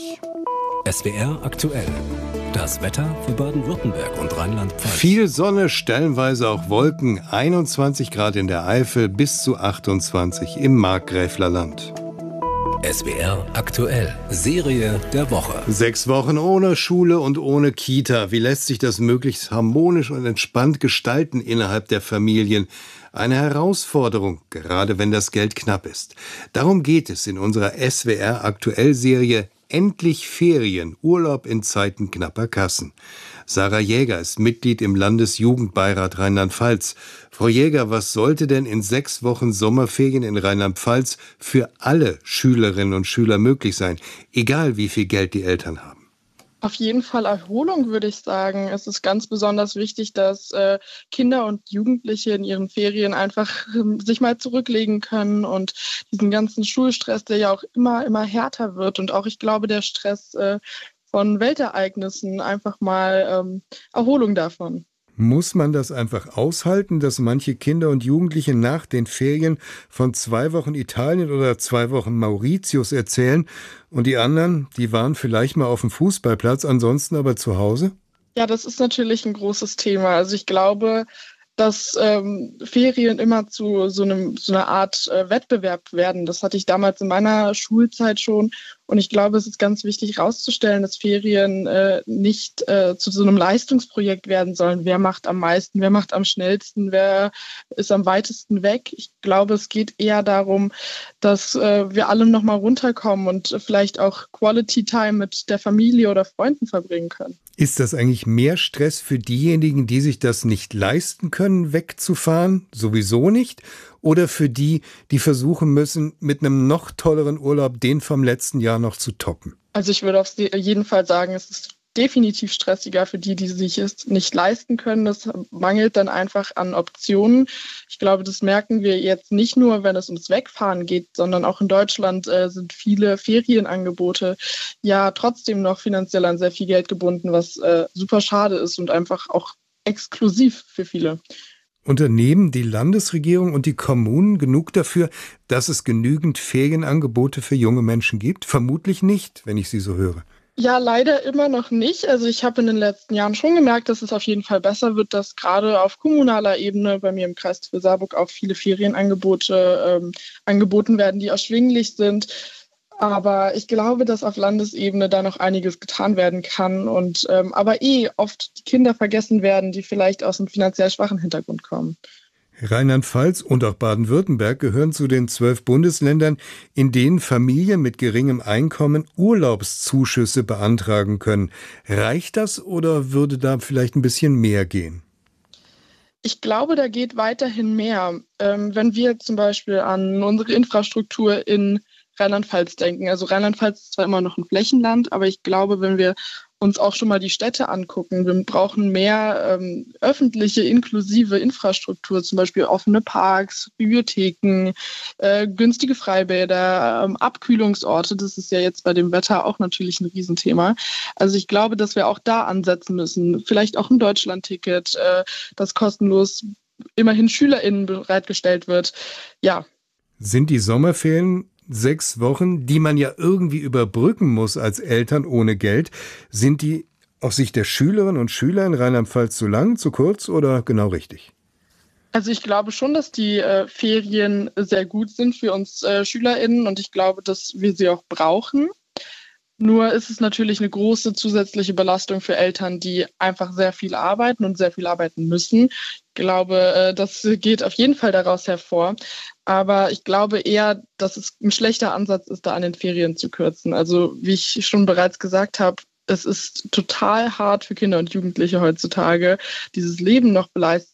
SWR aktuell. Das Wetter für Baden-Württemberg und Rheinland-Pfalz.
Viel Sonne, stellenweise auch Wolken, 21 Grad in der Eifel bis zu 28 im Markgräflerland.
SWR aktuell. Serie der Woche.
6 Wochen ohne Schule und ohne Kita. Wie lässt sich das möglichst harmonisch und entspannt gestalten innerhalb der Familien? Eine Herausforderung, gerade wenn das Geld knapp ist. Darum geht es in unserer SWR aktuell Serie Endlich Ferien, Urlaub in Zeiten knapper Kassen. Sarah Jäger ist Mitglied im Landesjugendbeirat Rheinland-Pfalz. Frau Jäger, was sollte denn in 6 Wochen Sommerferien in Rheinland-Pfalz für alle Schülerinnen und Schüler möglich sein, egal wie viel Geld die Eltern haben?
Auf jeden Fall Erholung, würde ich sagen. Es ist ganz besonders wichtig, dass Kinder und Jugendliche in ihren Ferien einfach sich mal zurücklegen können und diesen ganzen Schulstress, der ja auch immer härter wird und auch, ich glaube, der Stress von Weltereignissen, einfach mal Erholung davon.
Muss man das einfach aushalten, dass manche Kinder und Jugendliche nach den Ferien von 2 Wochen Italien oder 2 Wochen Mauritius erzählen und die anderen, die waren vielleicht mal auf dem Fußballplatz, ansonsten aber zu Hause?
Ja, das ist natürlich ein großes Thema. Also ich glaube, dass Ferien immer zu so einer Art Wettbewerb werden. Das hatte ich damals in meiner Schulzeit schon. Und ich glaube, es ist ganz wichtig herauszustellen, dass Ferien nicht zu so einem Leistungsprojekt werden sollen. Wer macht am meisten, wer macht am schnellsten, wer ist am weitesten weg. Ich glaube, es geht eher darum, dass wir alle nochmal runterkommen und vielleicht auch Quality Time mit der Familie oder Freunden verbringen können.
Ist das eigentlich mehr Stress für diejenigen, die sich das nicht leisten können, wegzufahren? Sowieso nicht? Oder für die, die versuchen müssen, mit einem noch tolleren Urlaub den vom letzten Jahr noch zu toppen?
Also ich würde auf jeden Fall sagen, es ist definitiv stressiger für die sich es nicht leisten können. Das mangelt dann einfach an Optionen. Ich glaube, das merken wir jetzt nicht nur, wenn es ums Wegfahren geht, sondern auch in Deutschland sind viele Ferienangebote ja trotzdem noch finanziell an sehr viel Geld gebunden, was super schade ist und einfach auch exklusiv für viele.
Unternehmen die Landesregierung und die Kommunen genug dafür, dass es genügend Ferienangebote für junge Menschen gibt? Vermutlich nicht, wenn ich Sie so höre.
Ja, leider immer noch nicht. Also ich habe in den letzten Jahren schon gemerkt, dass es auf jeden Fall besser wird, dass gerade auf kommunaler Ebene bei mir im Kreis Saarburg auch viele Ferienangebote angeboten werden, die erschwinglich sind. Aber ich glaube, dass auf Landesebene da noch einiges getan werden kann und aber oft die Kinder vergessen werden, die vielleicht aus einem finanziell schwachen Hintergrund kommen.
Rheinland-Pfalz und auch Baden-Württemberg gehören zu den 12 Bundesländern, in denen Familien mit geringem Einkommen Urlaubszuschüsse beantragen können. Reicht das oder würde da vielleicht ein bisschen mehr gehen?
Ich glaube, da geht weiterhin mehr. Wenn wir zum Beispiel an unsere Infrastruktur in Rheinland-Pfalz denken. Also Rheinland-Pfalz ist zwar immer noch ein Flächenland, aber ich glaube, wenn wir uns auch schon mal die Städte angucken, wir brauchen mehr öffentliche, inklusive Infrastruktur, zum Beispiel offene Parks, Bibliotheken, günstige Freibäder, Abkühlungsorte. Das ist ja jetzt bei dem Wetter auch natürlich ein Riesenthema. Also ich glaube, dass wir auch da ansetzen müssen. Vielleicht auch ein Deutschlandticket, das kostenlos immerhin SchülerInnen bereitgestellt wird. Ja.
Sind die Sommerferien 6 Wochen, die man ja irgendwie überbrücken muss als Eltern ohne Geld, sind die aus Sicht der Schülerinnen und Schüler in Rheinland-Pfalz zu lang, zu kurz oder genau richtig?
Also ich glaube schon, dass die Ferien sehr gut sind für uns SchülerInnen und ich glaube, dass wir sie auch brauchen. Nur ist es natürlich eine große zusätzliche Belastung für Eltern, die einfach sehr viel arbeiten und sehr viel arbeiten müssen. Ich glaube, das geht auf jeden Fall daraus hervor. Aber ich glaube eher, dass es ein schlechter Ansatz ist, da an den Ferien zu kürzen. Also wie ich schon bereits gesagt habe, es ist total hart für Kinder und Jugendliche heutzutage, dieses Leben noch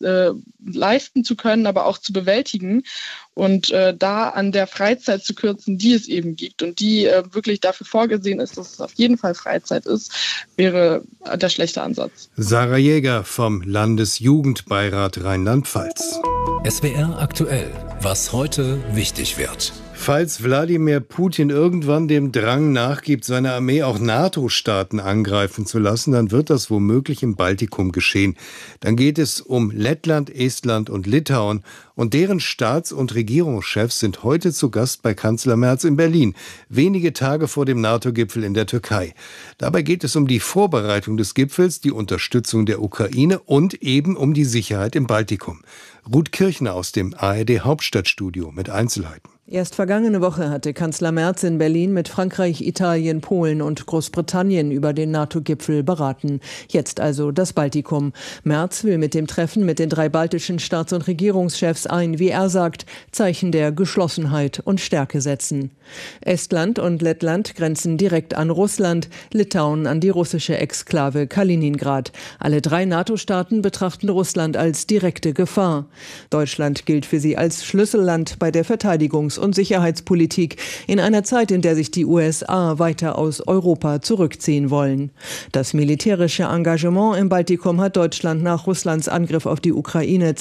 leisten zu können, aber auch zu bewältigen. Und da an der Freizeit zu kürzen, die es eben gibt und die wirklich dafür vorgesehen ist, dass es auf jeden Fall Freizeit ist, wäre der schlechte Ansatz.
Sarah Jäger vom Landesjugendbeirat Rheinland-Pfalz.
SWR aktuell, was heute wichtig wird.
Falls Wladimir Putin irgendwann dem Drang nachgibt, seine Armee auch NATO-Staaten angreifen zu lassen, dann wird das womöglich im Baltikum geschehen. Dann geht es um Lettland, Estland und Litauen und deren Staats- und Regierungschefs sind heute zu Gast bei Kanzler Merz in Berlin, wenige Tage vor dem NATO-Gipfel in der Türkei. Dabei geht es um die Vorbereitung des Gipfels, die Unterstützung der Ukraine und eben um die Sicherheit im Baltikum. Ruth Kirchner aus dem ARD-Hauptstadtstudio mit Einzelheiten.
Erst vergangene Woche hatte Kanzler Merz in Berlin mit Frankreich, Italien, Polen und Großbritannien über den NATO-Gipfel beraten. Jetzt also das Baltikum. Merz will mit dem Treffen mit den 3 baltischen Staats- und Regierungschefs ein, wie er sagt, Zeichen der Geschlossenheit und Stärke setzen. Estland und Lettland grenzen direkt an Russland, Litauen an die russische Exklave Kaliningrad. Alle 3 NATO-Staaten betrachten Russland als direkte Gefahr. Deutschland gilt für sie als Schlüsselland bei der Verteidigungs- und Sicherheitspolitik in einer Zeit, in der sich die USA weiter aus Europa zurückziehen wollen. Das militärische Engagement im Baltikum hat Deutschland nach Russlands Angriff auf die Ukraine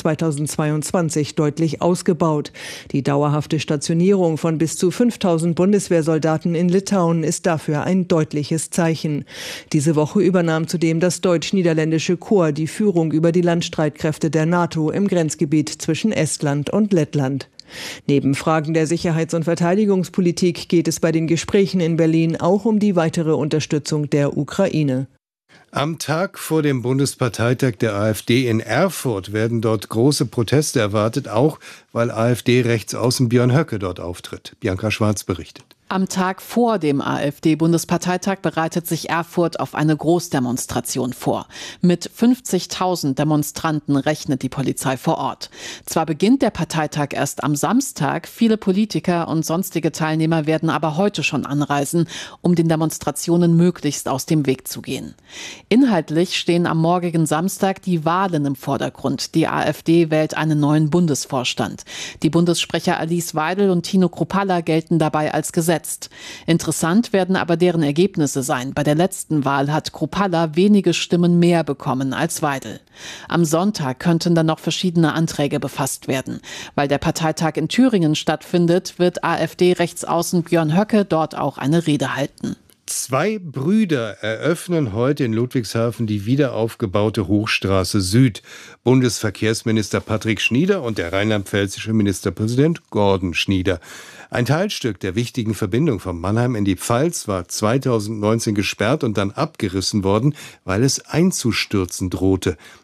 2022 deutlich ausgebaut. Die dauerhafte Stationierung von bis zu 5.000 Bundeswehrsoldaten in Litauen ist dafür ein deutliches Zeichen. Diese Woche übernahm zudem das deutsch-niederländische Korps die Führung über die Landstreitkräfte der NATO im Grenzgebiet zwischen Estland und Lettland. Neben Fragen der Sicherheits- und Verteidigungspolitik geht es bei den Gesprächen in Berlin auch um die weitere Unterstützung der Ukraine.
Am Tag vor dem Bundesparteitag der AfD in Erfurt werden dort große Proteste erwartet, auch weil AfD-Rechtsaußen Björn Höcke dort auftritt. Bianca Schwarz berichtet.
Am Tag vor dem AfD-Bundesparteitag bereitet sich Erfurt auf eine Großdemonstration vor. Mit 50.000 Demonstranten rechnet die Polizei vor Ort. Zwar beginnt der Parteitag erst am Samstag, viele Politiker und sonstige Teilnehmer werden aber heute schon anreisen, um den Demonstrationen möglichst aus dem Weg zu gehen. Inhaltlich stehen am morgigen Samstag die Wahlen im Vordergrund. Die AfD wählt einen neuen Bundesvorstand. Die Bundessprecher Alice Weidel und Tino Kruppalla gelten dabei als gesetzt. Interessant werden aber deren Ergebnisse sein. Bei der letzten Wahl hat Kruppalla wenige Stimmen mehr bekommen als Weidel. Am Sonntag könnten dann noch verschiedene Anträge befasst werden. Weil der Parteitag in Thüringen stattfindet, wird AfD-Rechtsaußen Björn Höcke dort auch eine Rede halten.
2 Brüder eröffnen heute in Ludwigshafen die wiederaufgebaute Hochstraße Süd. Bundesverkehrsminister Patrick Schnieder und der rheinland-pfälzische Ministerpräsident Gordon Schnieder. Ein Teilstück der wichtigen Verbindung von Mannheim in die Pfalz war 2019 gesperrt und dann abgerissen worden, weil es einzustürzen drohte.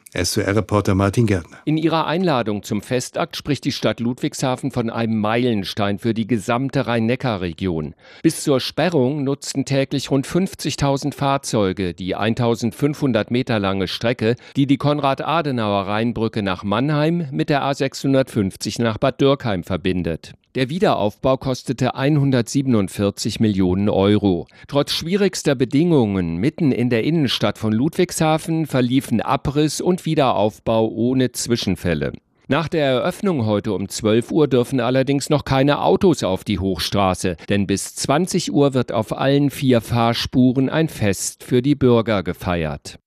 SWR-Reporter Martin Gärtner.
In ihrer Einladung zum Festakt spricht die Stadt Ludwigshafen von einem Meilenstein für die gesamte Rhein-Neckar-Region. Bis zur Sperrung nutzten täglich rund 50.000 Fahrzeuge die 1.500 Meter lange Strecke, die die Konrad-Adenauer-Rheinbrücke nach Mannheim mit der A650 nach Bad Dürkheim verbindet. Der Wiederaufbau kostete 147 Millionen Euro. Trotz schwierigster Bedingungen mitten in der Innenstadt von Ludwigshafen verliefen Abriss und Wiederaufbau ohne Zwischenfälle. Nach der Eröffnung heute um 12 Uhr dürfen allerdings noch keine Autos auf die Hochstraße, denn bis 20 Uhr wird auf allen 4 Fahrspuren ein Fest für die Bürger gefeiert.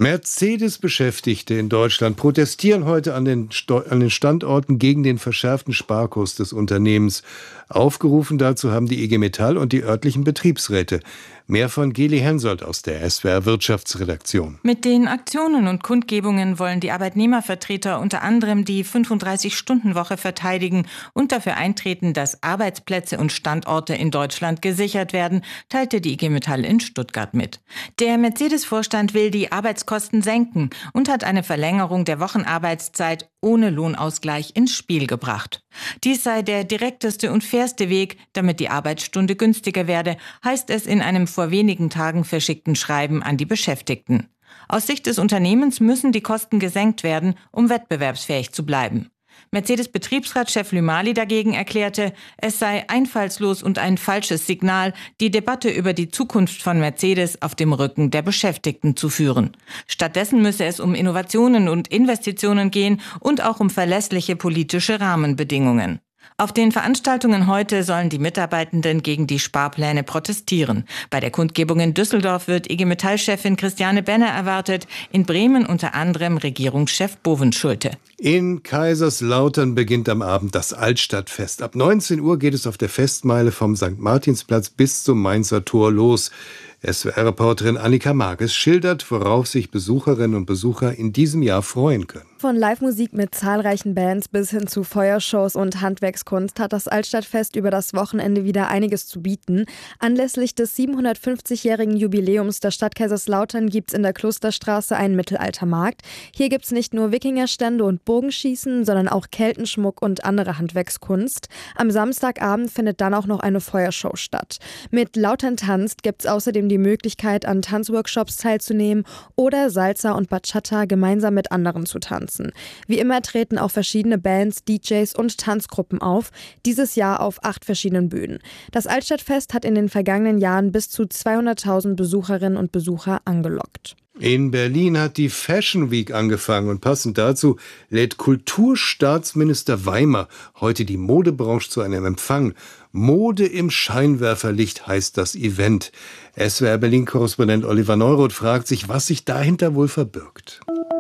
Mercedes-Beschäftigte in Deutschland protestieren heute an den Standorten gegen den verschärften Sparkurs des Unternehmens. Aufgerufen dazu haben die IG Metall und die örtlichen Betriebsräte. Mehr von Geli Hensoldt aus der SWR Wirtschaftsredaktion.
Mit den Aktionen und Kundgebungen wollen die Arbeitnehmervertreter unter anderem die 35-Stunden-Woche verteidigen und dafür eintreten, dass Arbeitsplätze und Standorte in Deutschland gesichert werden, teilte die IG Metall in Stuttgart mit. Der Mercedes-Vorstand will die Arbeitskosten senken und hat eine Verlängerung der Wochenarbeitszeit ohne Lohnausgleich ins Spiel gebracht. Dies sei der direkteste und fairste Weg, damit die Arbeitsstunde günstiger werde, heißt es in einem vor wenigen Tagen verschickten Schreiben an die Beschäftigten. Aus Sicht des Unternehmens müssen die Kosten gesenkt werden, um wettbewerbsfähig zu bleiben. Mercedes-Betriebsratschef Lümali dagegen erklärte, es sei einfallslos und ein falsches Signal, die Debatte über die Zukunft von Mercedes auf dem Rücken der Beschäftigten zu führen. Stattdessen müsse es um Innovationen und Investitionen gehen und auch um verlässliche politische Rahmenbedingungen. Auf den Veranstaltungen heute sollen die Mitarbeitenden gegen die Sparpläne protestieren. Bei der Kundgebung in Düsseldorf wird IG Metall-Chefin Christiane Benner erwartet, in Bremen unter anderem Regierungschef Bovenschulte.
In Kaiserslautern beginnt am Abend das Altstadtfest. Ab 19 Uhr geht es auf der Festmeile vom St. Martinsplatz bis zum Mainzer Tor los. SWR-Reporterin Annika Marges schildert, worauf sich Besucherinnen und Besucher in diesem Jahr freuen können.
Von Live-Musik mit zahlreichen Bands bis hin zu Feuershows und Handwerkskunst hat das Altstadtfest über das Wochenende wieder einiges zu bieten. Anlässlich des 750-jährigen Jubiläums der Stadt Kaiserslautern gibt's in der Klosterstraße einen Mittelaltermarkt. Hier gibt's nicht nur Wikingerstände und Bogenschießen, sondern auch Keltenschmuck und andere Handwerkskunst. Am Samstagabend findet dann auch noch eine Feuershow statt. Mit Lautern tanzt gibt's außerdem die Möglichkeit, an Tanzworkshops teilzunehmen oder Salsa und Bachata gemeinsam mit anderen zu tanzen. Wie immer treten auch verschiedene Bands, DJs und Tanzgruppen auf, dieses Jahr auf 8 verschiedenen Bühnen. Das Altstadtfest hat in den vergangenen Jahren bis zu 200.000 Besucherinnen und Besucher angelockt.
In Berlin hat die Fashion Week angefangen und passend dazu lädt Kulturstaatsminister Weimer heute die Modebranche zu einem Empfang. Mode im Scheinwerferlicht heißt das Event. SWR Berlin-Korrespondent Oliver Neuroth fragt sich, was sich dahinter wohl verbirgt.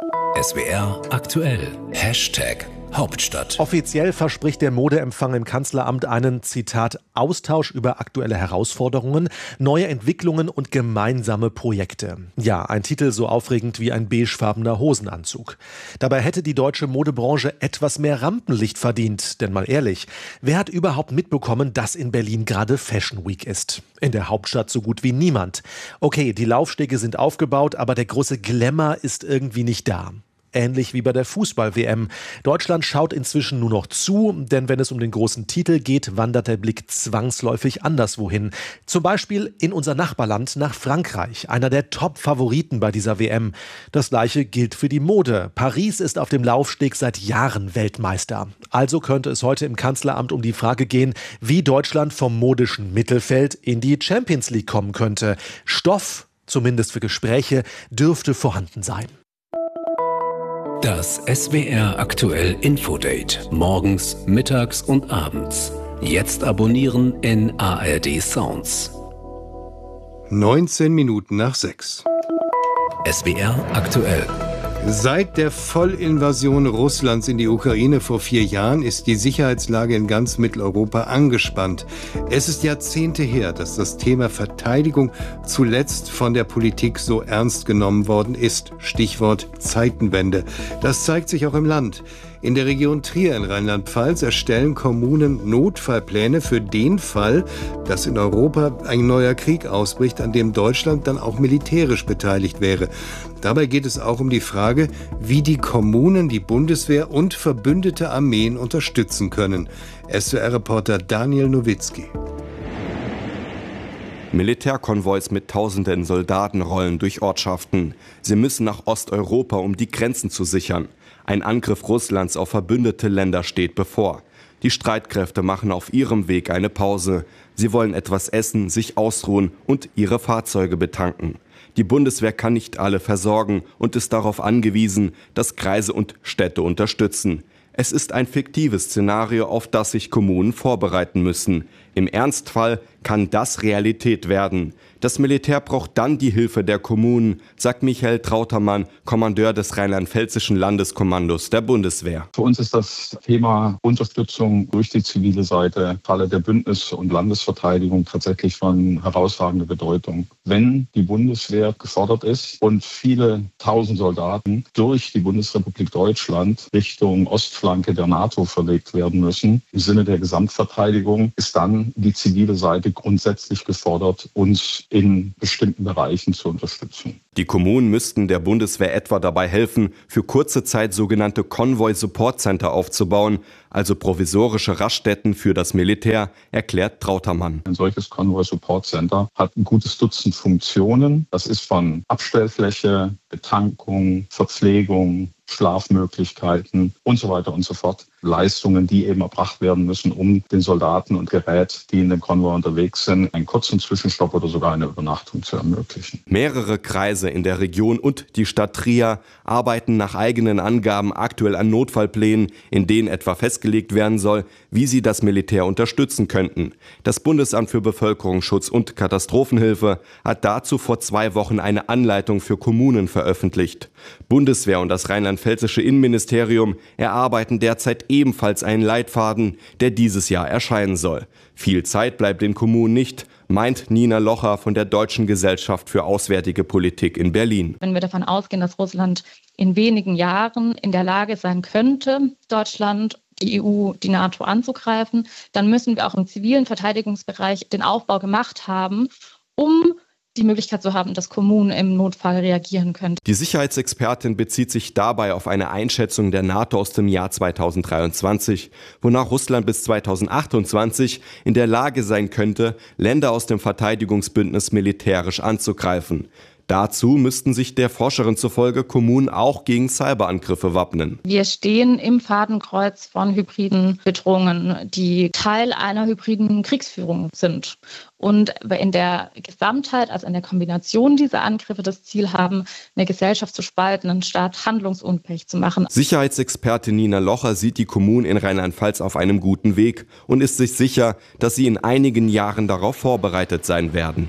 SWR aktuell. Hauptstadt.
Offiziell verspricht der Modeempfang im Kanzleramt einen, Zitat, Austausch über aktuelle Herausforderungen, neue Entwicklungen und gemeinsame Projekte. Ja, ein Titel so aufregend wie ein beigefarbener Hosenanzug. Dabei hätte die deutsche Modebranche etwas mehr Rampenlicht verdient. Denn mal ehrlich, wer hat überhaupt mitbekommen, dass in Berlin gerade Fashion Week ist? In der Hauptstadt so gut wie niemand. Okay, die Laufstege sind aufgebaut, aber der große Glamour ist irgendwie nicht da. Ähnlich wie bei der Fußball-WM. Deutschland schaut inzwischen nur noch zu, denn wenn es um den großen Titel geht, wandert der Blick zwangsläufig anderswohin. Zum Beispiel in unser Nachbarland nach Frankreich, einer der Top-Favoriten bei dieser WM. Das Gleiche gilt für die Mode. Paris ist auf dem Laufsteg seit Jahren Weltmeister. Also könnte es heute im Kanzleramt um die Frage gehen, wie Deutschland vom modischen Mittelfeld in die Champions League kommen könnte. Stoff, zumindest für Gespräche, dürfte vorhanden sein.
Das SWR aktuell Infodate. Morgens, mittags und abends. Jetzt abonnieren in ARD Sounds.
19 Minuten nach 6.
SWR aktuell.
Seit der Vollinvasion Russlands in die Ukraine vor 4 Jahren ist die Sicherheitslage in ganz Mitteleuropa angespannt. Es ist Jahrzehnte her, dass das Thema Verteidigung zuletzt von der Politik so ernst genommen worden ist. Stichwort Zeitenwende. Das zeigt sich auch im Land. In der Region Trier in Rheinland-Pfalz erstellen Kommunen Notfallpläne für den Fall, dass in Europa ein neuer Krieg ausbricht, an dem Deutschland dann auch militärisch beteiligt wäre. Dabei geht es auch um die Frage, wie die Kommunen die Bundeswehr und verbündete Armeen unterstützen können. SWR-Reporter Daniel Nowitzki.
Militärkonvois mit tausenden Soldaten rollen durch Ortschaften. Sie müssen nach Osteuropa, um die Grenzen zu sichern. Ein Angriff Russlands auf verbündete Länder steht bevor. Die Streitkräfte machen auf ihrem Weg eine Pause. Sie wollen etwas essen, sich ausruhen und ihre Fahrzeuge betanken. Die Bundeswehr kann nicht alle versorgen und ist darauf angewiesen, dass Kreise und Städte unterstützen. Es ist ein fiktives Szenario, auf das sich Kommunen vorbereiten müssen. Im Ernstfall kann das Realität werden. Das Militär braucht dann die Hilfe der Kommunen, sagt Michael Trautermann, Kommandeur des Rheinland-Pfälzischen Landeskommandos der Bundeswehr.
Für uns ist das Thema Unterstützung durch die zivile Seite im Falle der Bündnis- und Landesverteidigung tatsächlich von herausragender Bedeutung. Wenn die Bundeswehr gefordert ist und viele tausend Soldaten durch die Bundesrepublik Deutschland Richtung Ostflanke der NATO verlegt werden müssen, im Sinne der Gesamtverteidigung, ist dann die zivile Seite grundsätzlich gefordert, uns in bestimmten Bereichen zu unterstützen.
Die Kommunen müssten der Bundeswehr etwa dabei helfen, für kurze Zeit sogenannte Konvoi-Support-Center aufzubauen, also provisorische Raststätten für das Militär, erklärt Trautermann.
Ein solches Konvoi-Support-Center hat ein gutes Dutzend Funktionen. Das ist von Abstellfläche, Betankung, Verpflegung, Schlafmöglichkeiten und so weiter und so fort. Leistungen, die eben erbracht werden müssen, um den Soldaten und Gerät, die in dem Konvoi unterwegs sind, einen kurzen Zwischenstopp oder sogar eine Übernachtung zu ermöglichen.
Mehrere Kreise in der Region und die Stadt Trier arbeiten nach eigenen Angaben aktuell an Notfallplänen, in denen etwa festgelegt werden soll, wie sie das Militär unterstützen könnten. Das Bundesamt für Bevölkerungsschutz und Katastrophenhilfe hat dazu vor 2 Wochen eine Anleitung für Kommunen veröffentlicht. Bundeswehr und das Rheinland-Pfälzische Innenministerium erarbeiten derzeit ebenfalls einen Leitfaden, der dieses Jahr erscheinen soll. Viel Zeit bleibt den Kommunen nicht, meint Nina Locher von der Deutschen Gesellschaft für Auswärtige Politik in Berlin.
Wenn wir davon ausgehen, dass Russland in wenigen Jahren in der Lage sein könnte, Deutschland, die EU, die NATO anzugreifen, dann müssen wir auch im zivilen Verteidigungsbereich den Aufbau gemacht haben, um die Möglichkeit zu haben, dass Kommunen im Notfall reagieren können.
Die Sicherheitsexpertin bezieht sich dabei auf eine Einschätzung der NATO aus dem Jahr 2023, wonach Russland bis 2028 in der Lage sein könnte, Länder aus dem Verteidigungsbündnis militärisch anzugreifen. Dazu müssten sich der Forscherin zufolge Kommunen auch gegen Cyberangriffe wappnen.
Wir stehen im Fadenkreuz von hybriden Bedrohungen, die Teil einer hybriden Kriegsführung sind. Und in der Gesamtheit, also in der Kombination dieser Angriffe, das Ziel haben, eine Gesellschaft zu spalten, einen Staat handlungsunfähig zu machen.
Sicherheitsexpertin Nina Locher sieht die Kommunen in Rheinland-Pfalz auf einem guten Weg und ist sich sicher, dass sie in einigen Jahren darauf vorbereitet sein werden.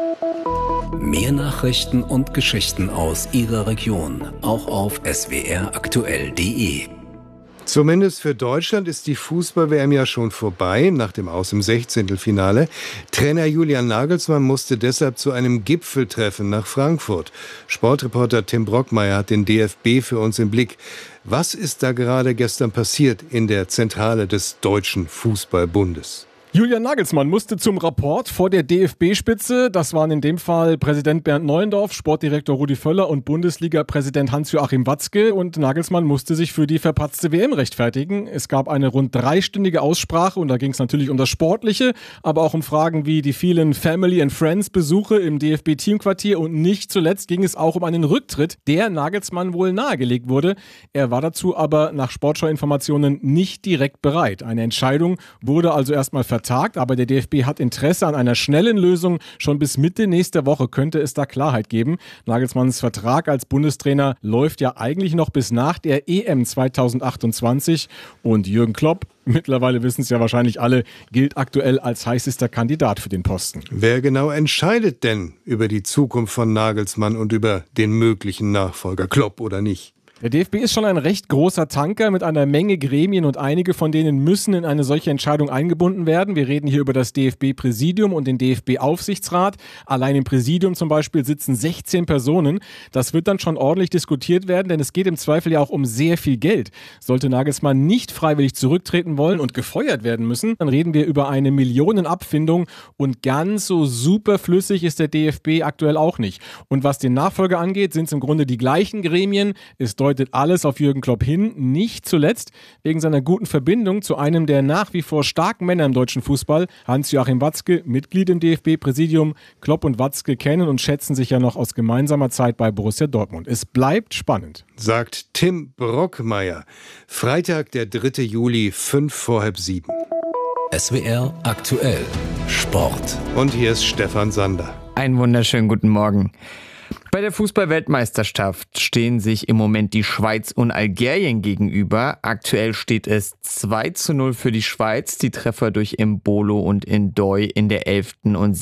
Mehr Nachrichten und Geschichten aus Ihrer Region, auch auf swraktuell.de.
Zumindest für Deutschland ist die Fußball-WM ja schon vorbei, nach dem Aus im 16. Trainer Julian Nagelsmann musste deshalb zu einem Gipfeltreffen nach Frankfurt. Sportreporter Tim Brockmeier hat den DFB für uns im Blick. Was ist da gerade gestern passiert in der Zentrale des Deutschen Fußballbundes?
Julian Nagelsmann musste zum Rapport vor der DFB-Spitze. Das waren in dem Fall Präsident Bernd Neuendorf, Sportdirektor Rudi Völler und Bundesliga-Präsident Hans-Joachim Watzke. Und Nagelsmann musste sich für die verpatzte WM rechtfertigen. Es gab eine rund 3-stündige Aussprache und da ging es natürlich um das Sportliche, aber auch um Fragen wie die vielen Family and Friends-Besuche im DFB-Teamquartier und nicht zuletzt ging es auch um einen Rücktritt, der Nagelsmann wohl nahegelegt wurde. Er war dazu aber nach Sportschau-Informationen nicht direkt bereit. Eine Entscheidung wurde also erstmal vertagt, aber der DFB hat Interesse an einer schnellen Lösung. Schon bis Mitte nächster Woche könnte es da Klarheit geben. Nagelsmanns Vertrag als Bundestrainer läuft ja eigentlich noch bis nach der EM 2028 und Jürgen Klopp, mittlerweile wissen es ja wahrscheinlich alle, gilt aktuell als heißester Kandidat für den Posten.
Wer genau entscheidet denn über die Zukunft von Nagelsmann und über den möglichen Nachfolger, Klopp oder nicht?
Der DFB ist schon ein recht großer Tanker mit einer Menge Gremien und einige von denen müssen in eine solche Entscheidung eingebunden werden. Wir reden hier über das DFB-Präsidium und den DFB-Aufsichtsrat. Allein im Präsidium zum Beispiel sitzen 16 Personen. Das wird dann schon ordentlich diskutiert werden, denn es geht im Zweifel ja auch um sehr viel Geld. Sollte Nagelsmann nicht freiwillig zurücktreten wollen und gefeuert werden müssen, dann reden wir über eine Millionenabfindung und ganz so superflüssig ist der DFB aktuell auch nicht. Und was den Nachfolger angeht, sind es im Grunde die gleichen Gremien. Es deutet alles auf Jürgen Klopp hin, nicht zuletzt wegen seiner guten Verbindung zu einem der nach wie vor starken Männer im deutschen Fußball, Hans-Joachim Watzke, Mitglied im DFB-Präsidium. Klopp und Watzke kennen und schätzen sich ja noch aus gemeinsamer Zeit bei Borussia Dortmund. Es bleibt spannend.
Sagt Tim Brockmeier. Freitag, der 3. Juli, 6:05.
SWR aktuell Sport.
Und hier ist Stefan Sander.
Einen wunderschönen guten Morgen. Bei der Fußball-Weltmeisterschaft stehen sich im Moment die Schweiz und Algerien gegenüber. Aktuell steht es 2:0 für die Schweiz. Die Treffer durch Embolo und Ndoye in der 11. und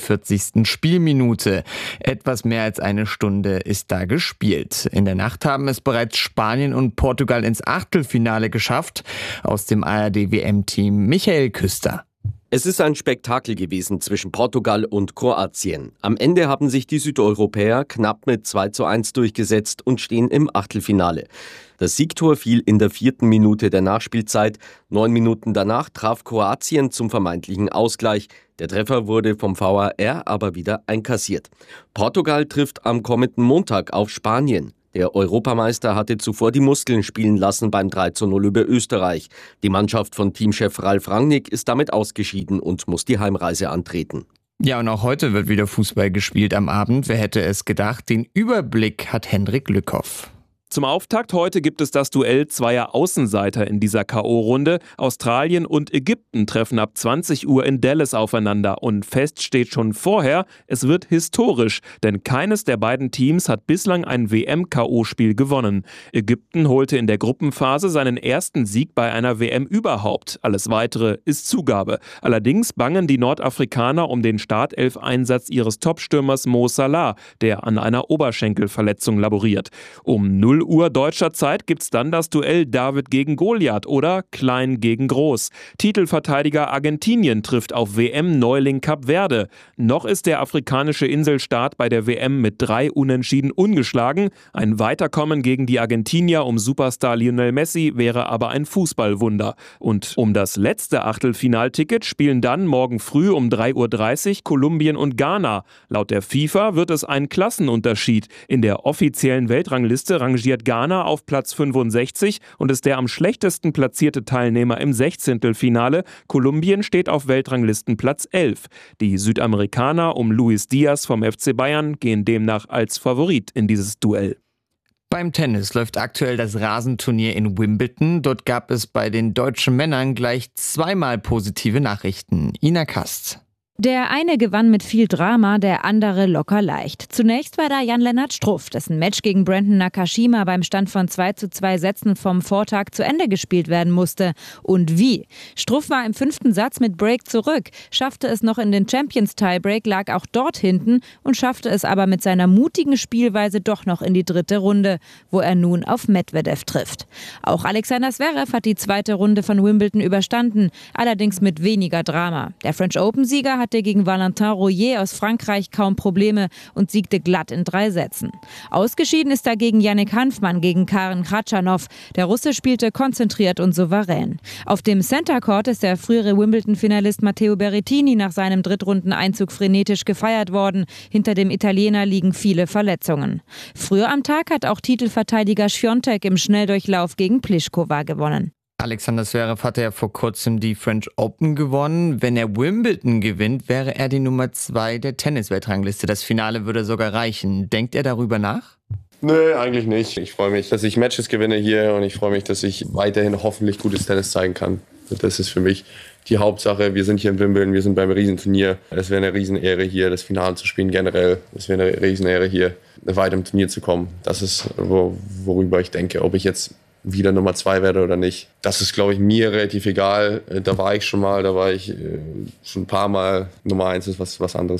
46. Spielminute. Etwas mehr als eine Stunde ist da gespielt. In der Nacht haben es bereits Spanien und Portugal ins Achtelfinale geschafft. Aus dem ARD-WM-Team Michael Küster.
Es ist ein Spektakel gewesen zwischen Portugal und Kroatien. Am Ende haben sich die Südeuropäer knapp mit 2:1 durchgesetzt und stehen im Achtelfinale. Das Siegtor fiel in der 4. Minute der Nachspielzeit. 9 Minuten danach traf Kroatien zum vermeintlichen Ausgleich. Der Treffer wurde vom VAR aber wieder einkassiert. Portugal trifft am kommenden Montag auf Spanien. Der Europameister hatte zuvor die Muskeln spielen lassen beim 3:0 über Österreich. Die Mannschaft von Teamchef Ralf Rangnick ist damit ausgeschieden und muss die Heimreise antreten.
Ja, und auch heute wird wieder Fußball gespielt am Abend. Wer hätte es gedacht? Den Überblick hat Hendrik Lückhoff.
Zum Auftakt heute gibt es das Duell zweier Außenseiter in dieser K.O.-Runde. Australien und Ägypten treffen ab 20 Uhr in Dallas aufeinander. Und fest steht schon vorher, es wird historisch, denn keines der beiden Teams hat bislang ein WM-K.O.-Spiel gewonnen. Ägypten holte in der Gruppenphase seinen ersten Sieg bei einer WM überhaupt. Alles Weitere ist Zugabe. Allerdings bangen die Nordafrikaner um den Startelf-Einsatz ihres Topstürmers Mo Salah, der an einer Oberschenkelverletzung laboriert. Um 0 Uhr deutscher Zeit gibt's dann das Duell David gegen Goliath oder Klein gegen Groß. Titelverteidiger Argentinien trifft auf WM-Neuling Kap Verde. Noch ist der afrikanische Inselstaat bei der WM mit 3 Unentschieden ungeschlagen. Ein Weiterkommen gegen die Argentinier um Superstar Lionel Messi wäre aber ein Fußballwunder. Und um das letzte Achtelfinalticket spielen dann morgen früh um 3:30 Uhr Kolumbien und Ghana. Laut der FIFA wird es einen Klassenunterschied. In der offiziellen Weltrangliste rangiert Ghana auf Platz 65 und ist der am schlechtesten platzierte Teilnehmer im 16. Kolumbien steht auf Weltranglistenplatz 11. Die Südamerikaner um Luis Diaz vom FC Bayern gehen demnach als Favorit in dieses Duell.
Beim Tennis läuft aktuell das Rasenturnier in Wimbledon. Dort gab es bei den deutschen Männern gleich zweimal positive Nachrichten. Ina Kast.
Der eine gewann mit viel Drama, der andere locker leicht. Zunächst war da Jan-Lennart Struff, dessen Match gegen Brandon Nakashima beim Stand von 2:2 Sätzen vom Vortag zu Ende gespielt werden musste. Und wie? Struff war im 5. Satz mit Break zurück, schaffte es noch in den Champions Tiebreak, lag auch dort hinten und schaffte es aber mit seiner mutigen Spielweise doch noch in die 3. Runde, wo er nun auf Medvedev trifft. Auch Alexander Zverev hat die 2. Runde von Wimbledon überstanden, allerdings mit weniger Drama. Der French Open-Sieger hatte gegen Valentin Royer aus Frankreich kaum Probleme und siegte glatt in 3 Sätzen. Ausgeschieden ist dagegen Yannick Hanfmann gegen Karen Khachanov. Der Russe spielte konzentriert und souverän. Auf dem Center Court ist der frühere Wimbledon-Finalist Matteo Berrettini nach seinem Drittrundeneinzug frenetisch gefeiert worden. Hinter dem Italiener liegen viele Verletzungen. Früher am Tag hat auch Titelverteidiger Świątek im Schnelldurchlauf gegen Pliskova gewonnen.
Alexander Zverev hatte ja vor kurzem die French Open gewonnen. Wenn er Wimbledon gewinnt, wäre er die Nummer 2 der Tennis-Weltrangliste. Das Finale würde sogar reichen. Denkt er darüber nach?
Nö, eigentlich nicht. Ich freue mich, dass ich Matches gewinne hier und ich freue mich, dass ich weiterhin hoffentlich gutes Tennis zeigen kann. Das ist für mich die Hauptsache. Wir sind hier in Wimbledon, wir sind beim Riesenturnier. Es wäre eine Riesenehre hier, das Finale zu spielen generell. Es wäre eine Riesenehre hier, weiter im Turnier zu kommen. Das ist, worüber ich denke, ob ich jetzt wieder Nummer 2 werde oder nicht. Das ist, glaube ich, mir relativ egal. Da war ich schon mal, da war ich schon ein paar Mal. Nummer 1 ist was anderes, glaube ich.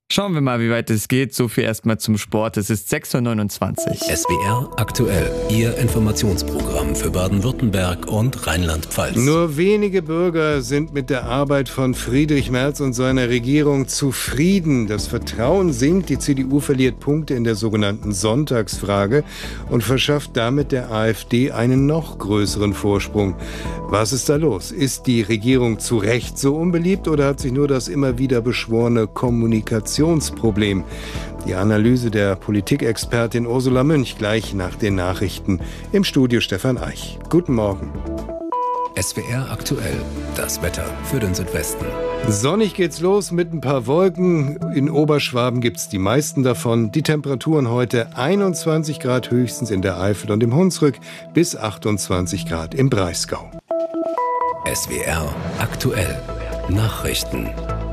Schauen wir mal, wie weit es geht. So viel erstmal zum Sport. Es ist 6:29 Uhr.
SWR aktuell, Ihr Informationsprogramm für Baden-Württemberg und Rheinland-Pfalz.
Nur wenige Bürger sind mit der Arbeit von Friedrich Merz und seiner Regierung zufrieden. Das Vertrauen sinkt, die CDU verliert Punkte in der sogenannten Sonntagsfrage und verschafft damit der AfD einen noch größeren Vorsprung. Was ist da los? Ist die Regierung zu Recht so unbeliebt oder hat sich nur das immer wieder beschworene Kommunikationsproblem? Die Analyse der Politikexpertin Ursula Münch gleich nach den Nachrichten. Im Studio Stefan Eich. Guten Morgen.
SWR aktuell, das Wetter für den Südwesten.
Sonnig geht's los mit ein paar Wolken. In Oberschwaben gibt's die meisten davon. Die Temperaturen heute 21 Grad höchstens in der Eifel und im Hunsrück bis 28 Grad im Breisgau.
SWR aktuell, Nachrichten.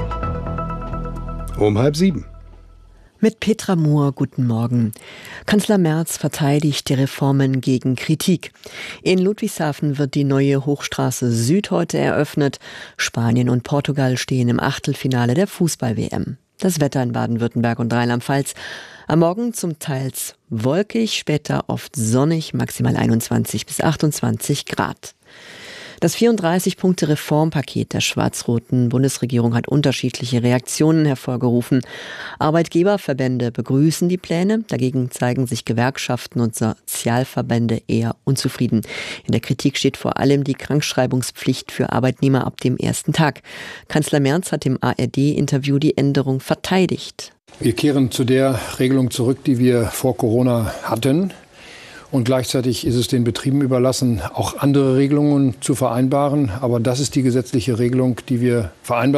Um 6:30.
Mit Petra Mohr, guten Morgen. Kanzler Merz verteidigt die Reformen gegen Kritik. In Ludwigshafen wird die neue Hochstraße Süd heute eröffnet. Spanien und Portugal stehen im Achtelfinale der Fußball-WM. Das Wetter in Baden-Württemberg und Rheinland-Pfalz. Am Morgen zum Teils wolkig, später oft sonnig, maximal 21 bis 28 Grad. Das 34-Punkte-Reformpaket der schwarz-roten Bundesregierung hat unterschiedliche Reaktionen hervorgerufen. Arbeitgeberverbände begrüßen die Pläne, dagegen zeigen sich Gewerkschaften und Sozialverbände eher unzufrieden. In der Kritik steht vor allem die Krankschreibungspflicht für Arbeitnehmer ab dem ersten Tag. Kanzler Merz hat im ARD-Interview die Änderung verteidigt.
Wir kehren zu der Regelung zurück, die wir vor Corona hatten. Und gleichzeitig ist es den Betrieben überlassen, auch andere Regelungen zu vereinbaren. Aber das ist die gesetzliche Regelung, die wir vereinbaren.